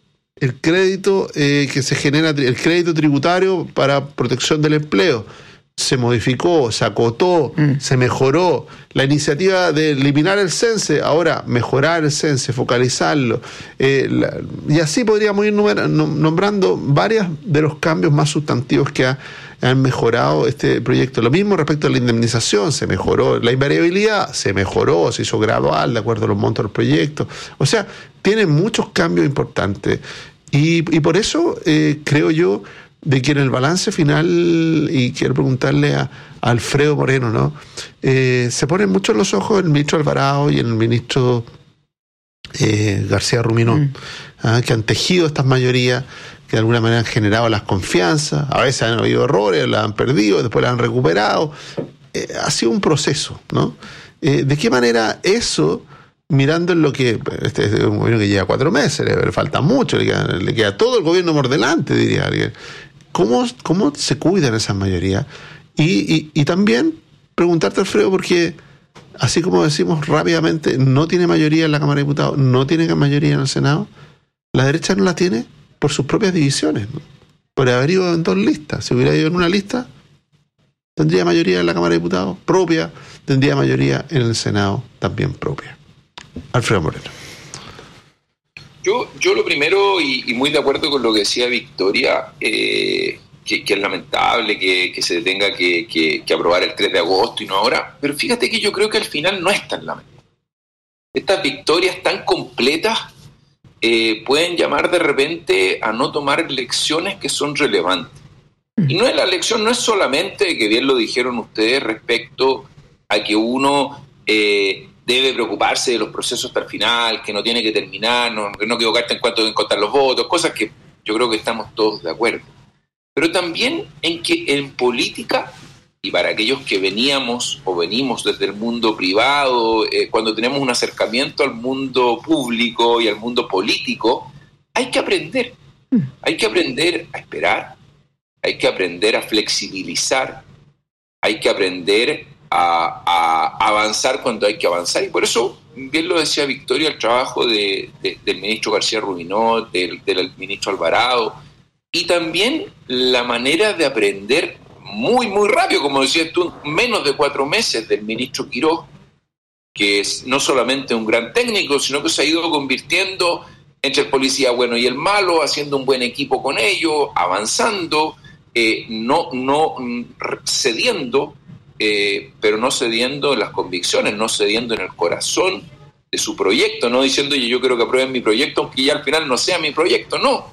que se genera, el crédito tributario para protección del empleo. Se modificó, se acotó, se mejoró. La iniciativa de eliminar el CENSE, ahora mejorar el CENSE, focalizarlo. Y así podríamos ir nombrando varios de los cambios más sustantivos que han mejorado este proyecto. Lo mismo respecto a la indemnización, se mejoró. La invariabilidad se mejoró, se hizo gradual de acuerdo a los montos del proyecto. O sea, tiene muchos cambios importantes. Y por eso creo yo de que en el balance final, y quiero preguntarle a Alfredo Moreno, ¿no? Se ponen mucho en los ojos el ministro Alvarado y el ministro García Ruminot, que han tejido estas mayorías, que de alguna manera han generado las confianzas, a veces han habido errores, las han perdido, después las han recuperado. Ha sido un proceso, ¿no? ¿De qué manera eso, mirando en lo que este es un gobierno que lleva 4 meses, le falta mucho, le queda todo el gobierno por delante, diría alguien? ¿Cómo se cuidan esas mayorías? Y también preguntarte, Alfredo, porque así como decimos rápidamente, no tiene mayoría en la Cámara de Diputados, no tiene mayoría en el Senado, la derecha no la tiene por sus propias divisiones, ¿no? Por haber ido en 2 listas. Si hubiera ido en una lista, tendría mayoría en la Cámara de Diputados propia, tendría mayoría en el Senado también propia. Alfredo Moreno. Yo lo primero, y muy de acuerdo con lo que decía Victoria, que es lamentable que se tenga que aprobar el 3 de agosto y no ahora, pero fíjate que yo creo que al final no es tan lamentable. Estas victorias tan completas pueden llamar de repente a no tomar lecciones que son relevantes. Y la lección no es solamente, que bien lo dijeron ustedes, respecto a que uno debe preocuparse de los procesos hasta el final, que no tiene que terminar, que no equivocarte en cuanto a contar los votos, cosas que yo creo que estamos todos de acuerdo. Pero también en que en política, y para aquellos que venimos desde el mundo privado, cuando tenemos un acercamiento al mundo público y al mundo político, hay que aprender. Hay que aprender a esperar, hay que aprender a flexibilizar, hay que aprender a avanzar cuando hay que avanzar. Y por eso, bien lo decía Victoria, el trabajo del ministro García Ruminot, del ministro Alvarado, y también la manera de aprender muy, muy rápido, como decías tú, menos de 4 meses del ministro Quirós, que es no solamente un gran técnico, sino que se ha ido convirtiendo entre el policía bueno y el malo, haciendo un buen equipo con ellos, avanzando, no cediendo, pero no cediendo en las convicciones, no cediendo en el corazón de su proyecto, no diciendo yo quiero que aprueben mi proyecto, aunque ya al final no sea mi proyecto, no.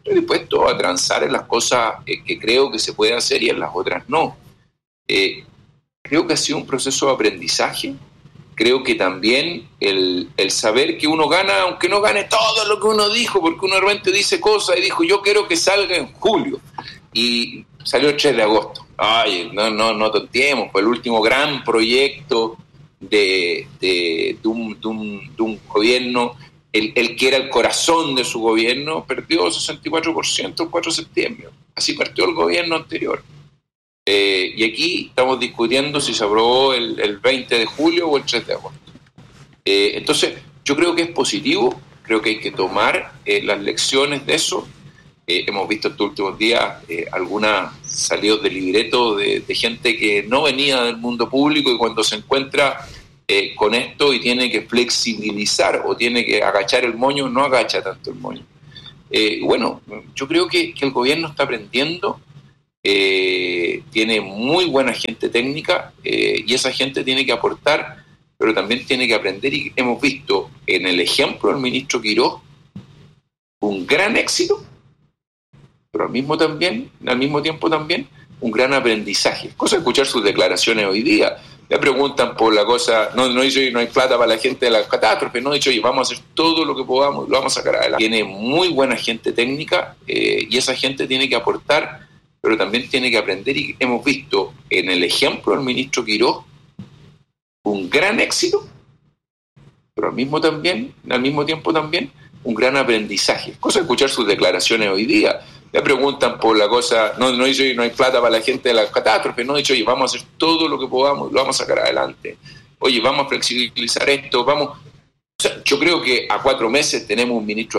estoy dispuesto a transar en las cosas que creo que se puede hacer y en las otras no. Creo que ha sido un proceso de aprendizaje. Creo que también el saber que uno gana, aunque no gane todo lo que uno dijo, porque uno de repente dice cosas y dijo, yo quiero que salga en julio. Y salió el 3 de agosto. Ay, no tonteemos, fue el último gran proyecto de un gobierno, el que era el corazón de su gobierno, perdió 64% el 4 de septiembre. Así partió el gobierno anterior. Y aquí estamos discutiendo si se aprobó el 20 de julio o el 3 de agosto. Entonces, yo creo que es positivo, creo que hay que tomar las lecciones de eso. Hemos visto estos últimos días algunas salidas de libreto de gente que no venía del mundo público y cuando se encuentra con esto y tiene que flexibilizar o tiene que agachar el moño, no agacha tanto el moño. Bueno, yo creo que el gobierno está aprendiendo, tiene muy buena gente técnica y esa gente tiene que aportar, pero también tiene que aprender, y hemos visto en el ejemplo del ministro Quirós un gran éxito, pero al mismo tiempo también un gran aprendizaje. Cosa de escuchar sus declaraciones hoy día. Le preguntan por la cosa, no dice no hay plata para la gente de las catástrofes, no dice, oye, vamos a hacer todo lo que podamos y lo vamos a sacar adelante. Tiene muy buena gente técnica y esa gente tiene que aportar, pero también tiene que aprender, y hemos visto en el ejemplo del ministro Quirós un gran éxito, pero al mismo tiempo también un gran aprendizaje. Cosa de escuchar sus declaraciones hoy día. Le preguntan por la cosa, no dice no hay plata para la gente de las catástrofes, no dice, oye, vamos a hacer todo lo que podamos, lo vamos a sacar adelante. Oye, vamos a flexibilizar esto, vamos. O sea, yo creo que a 4 meses tenemos un ministro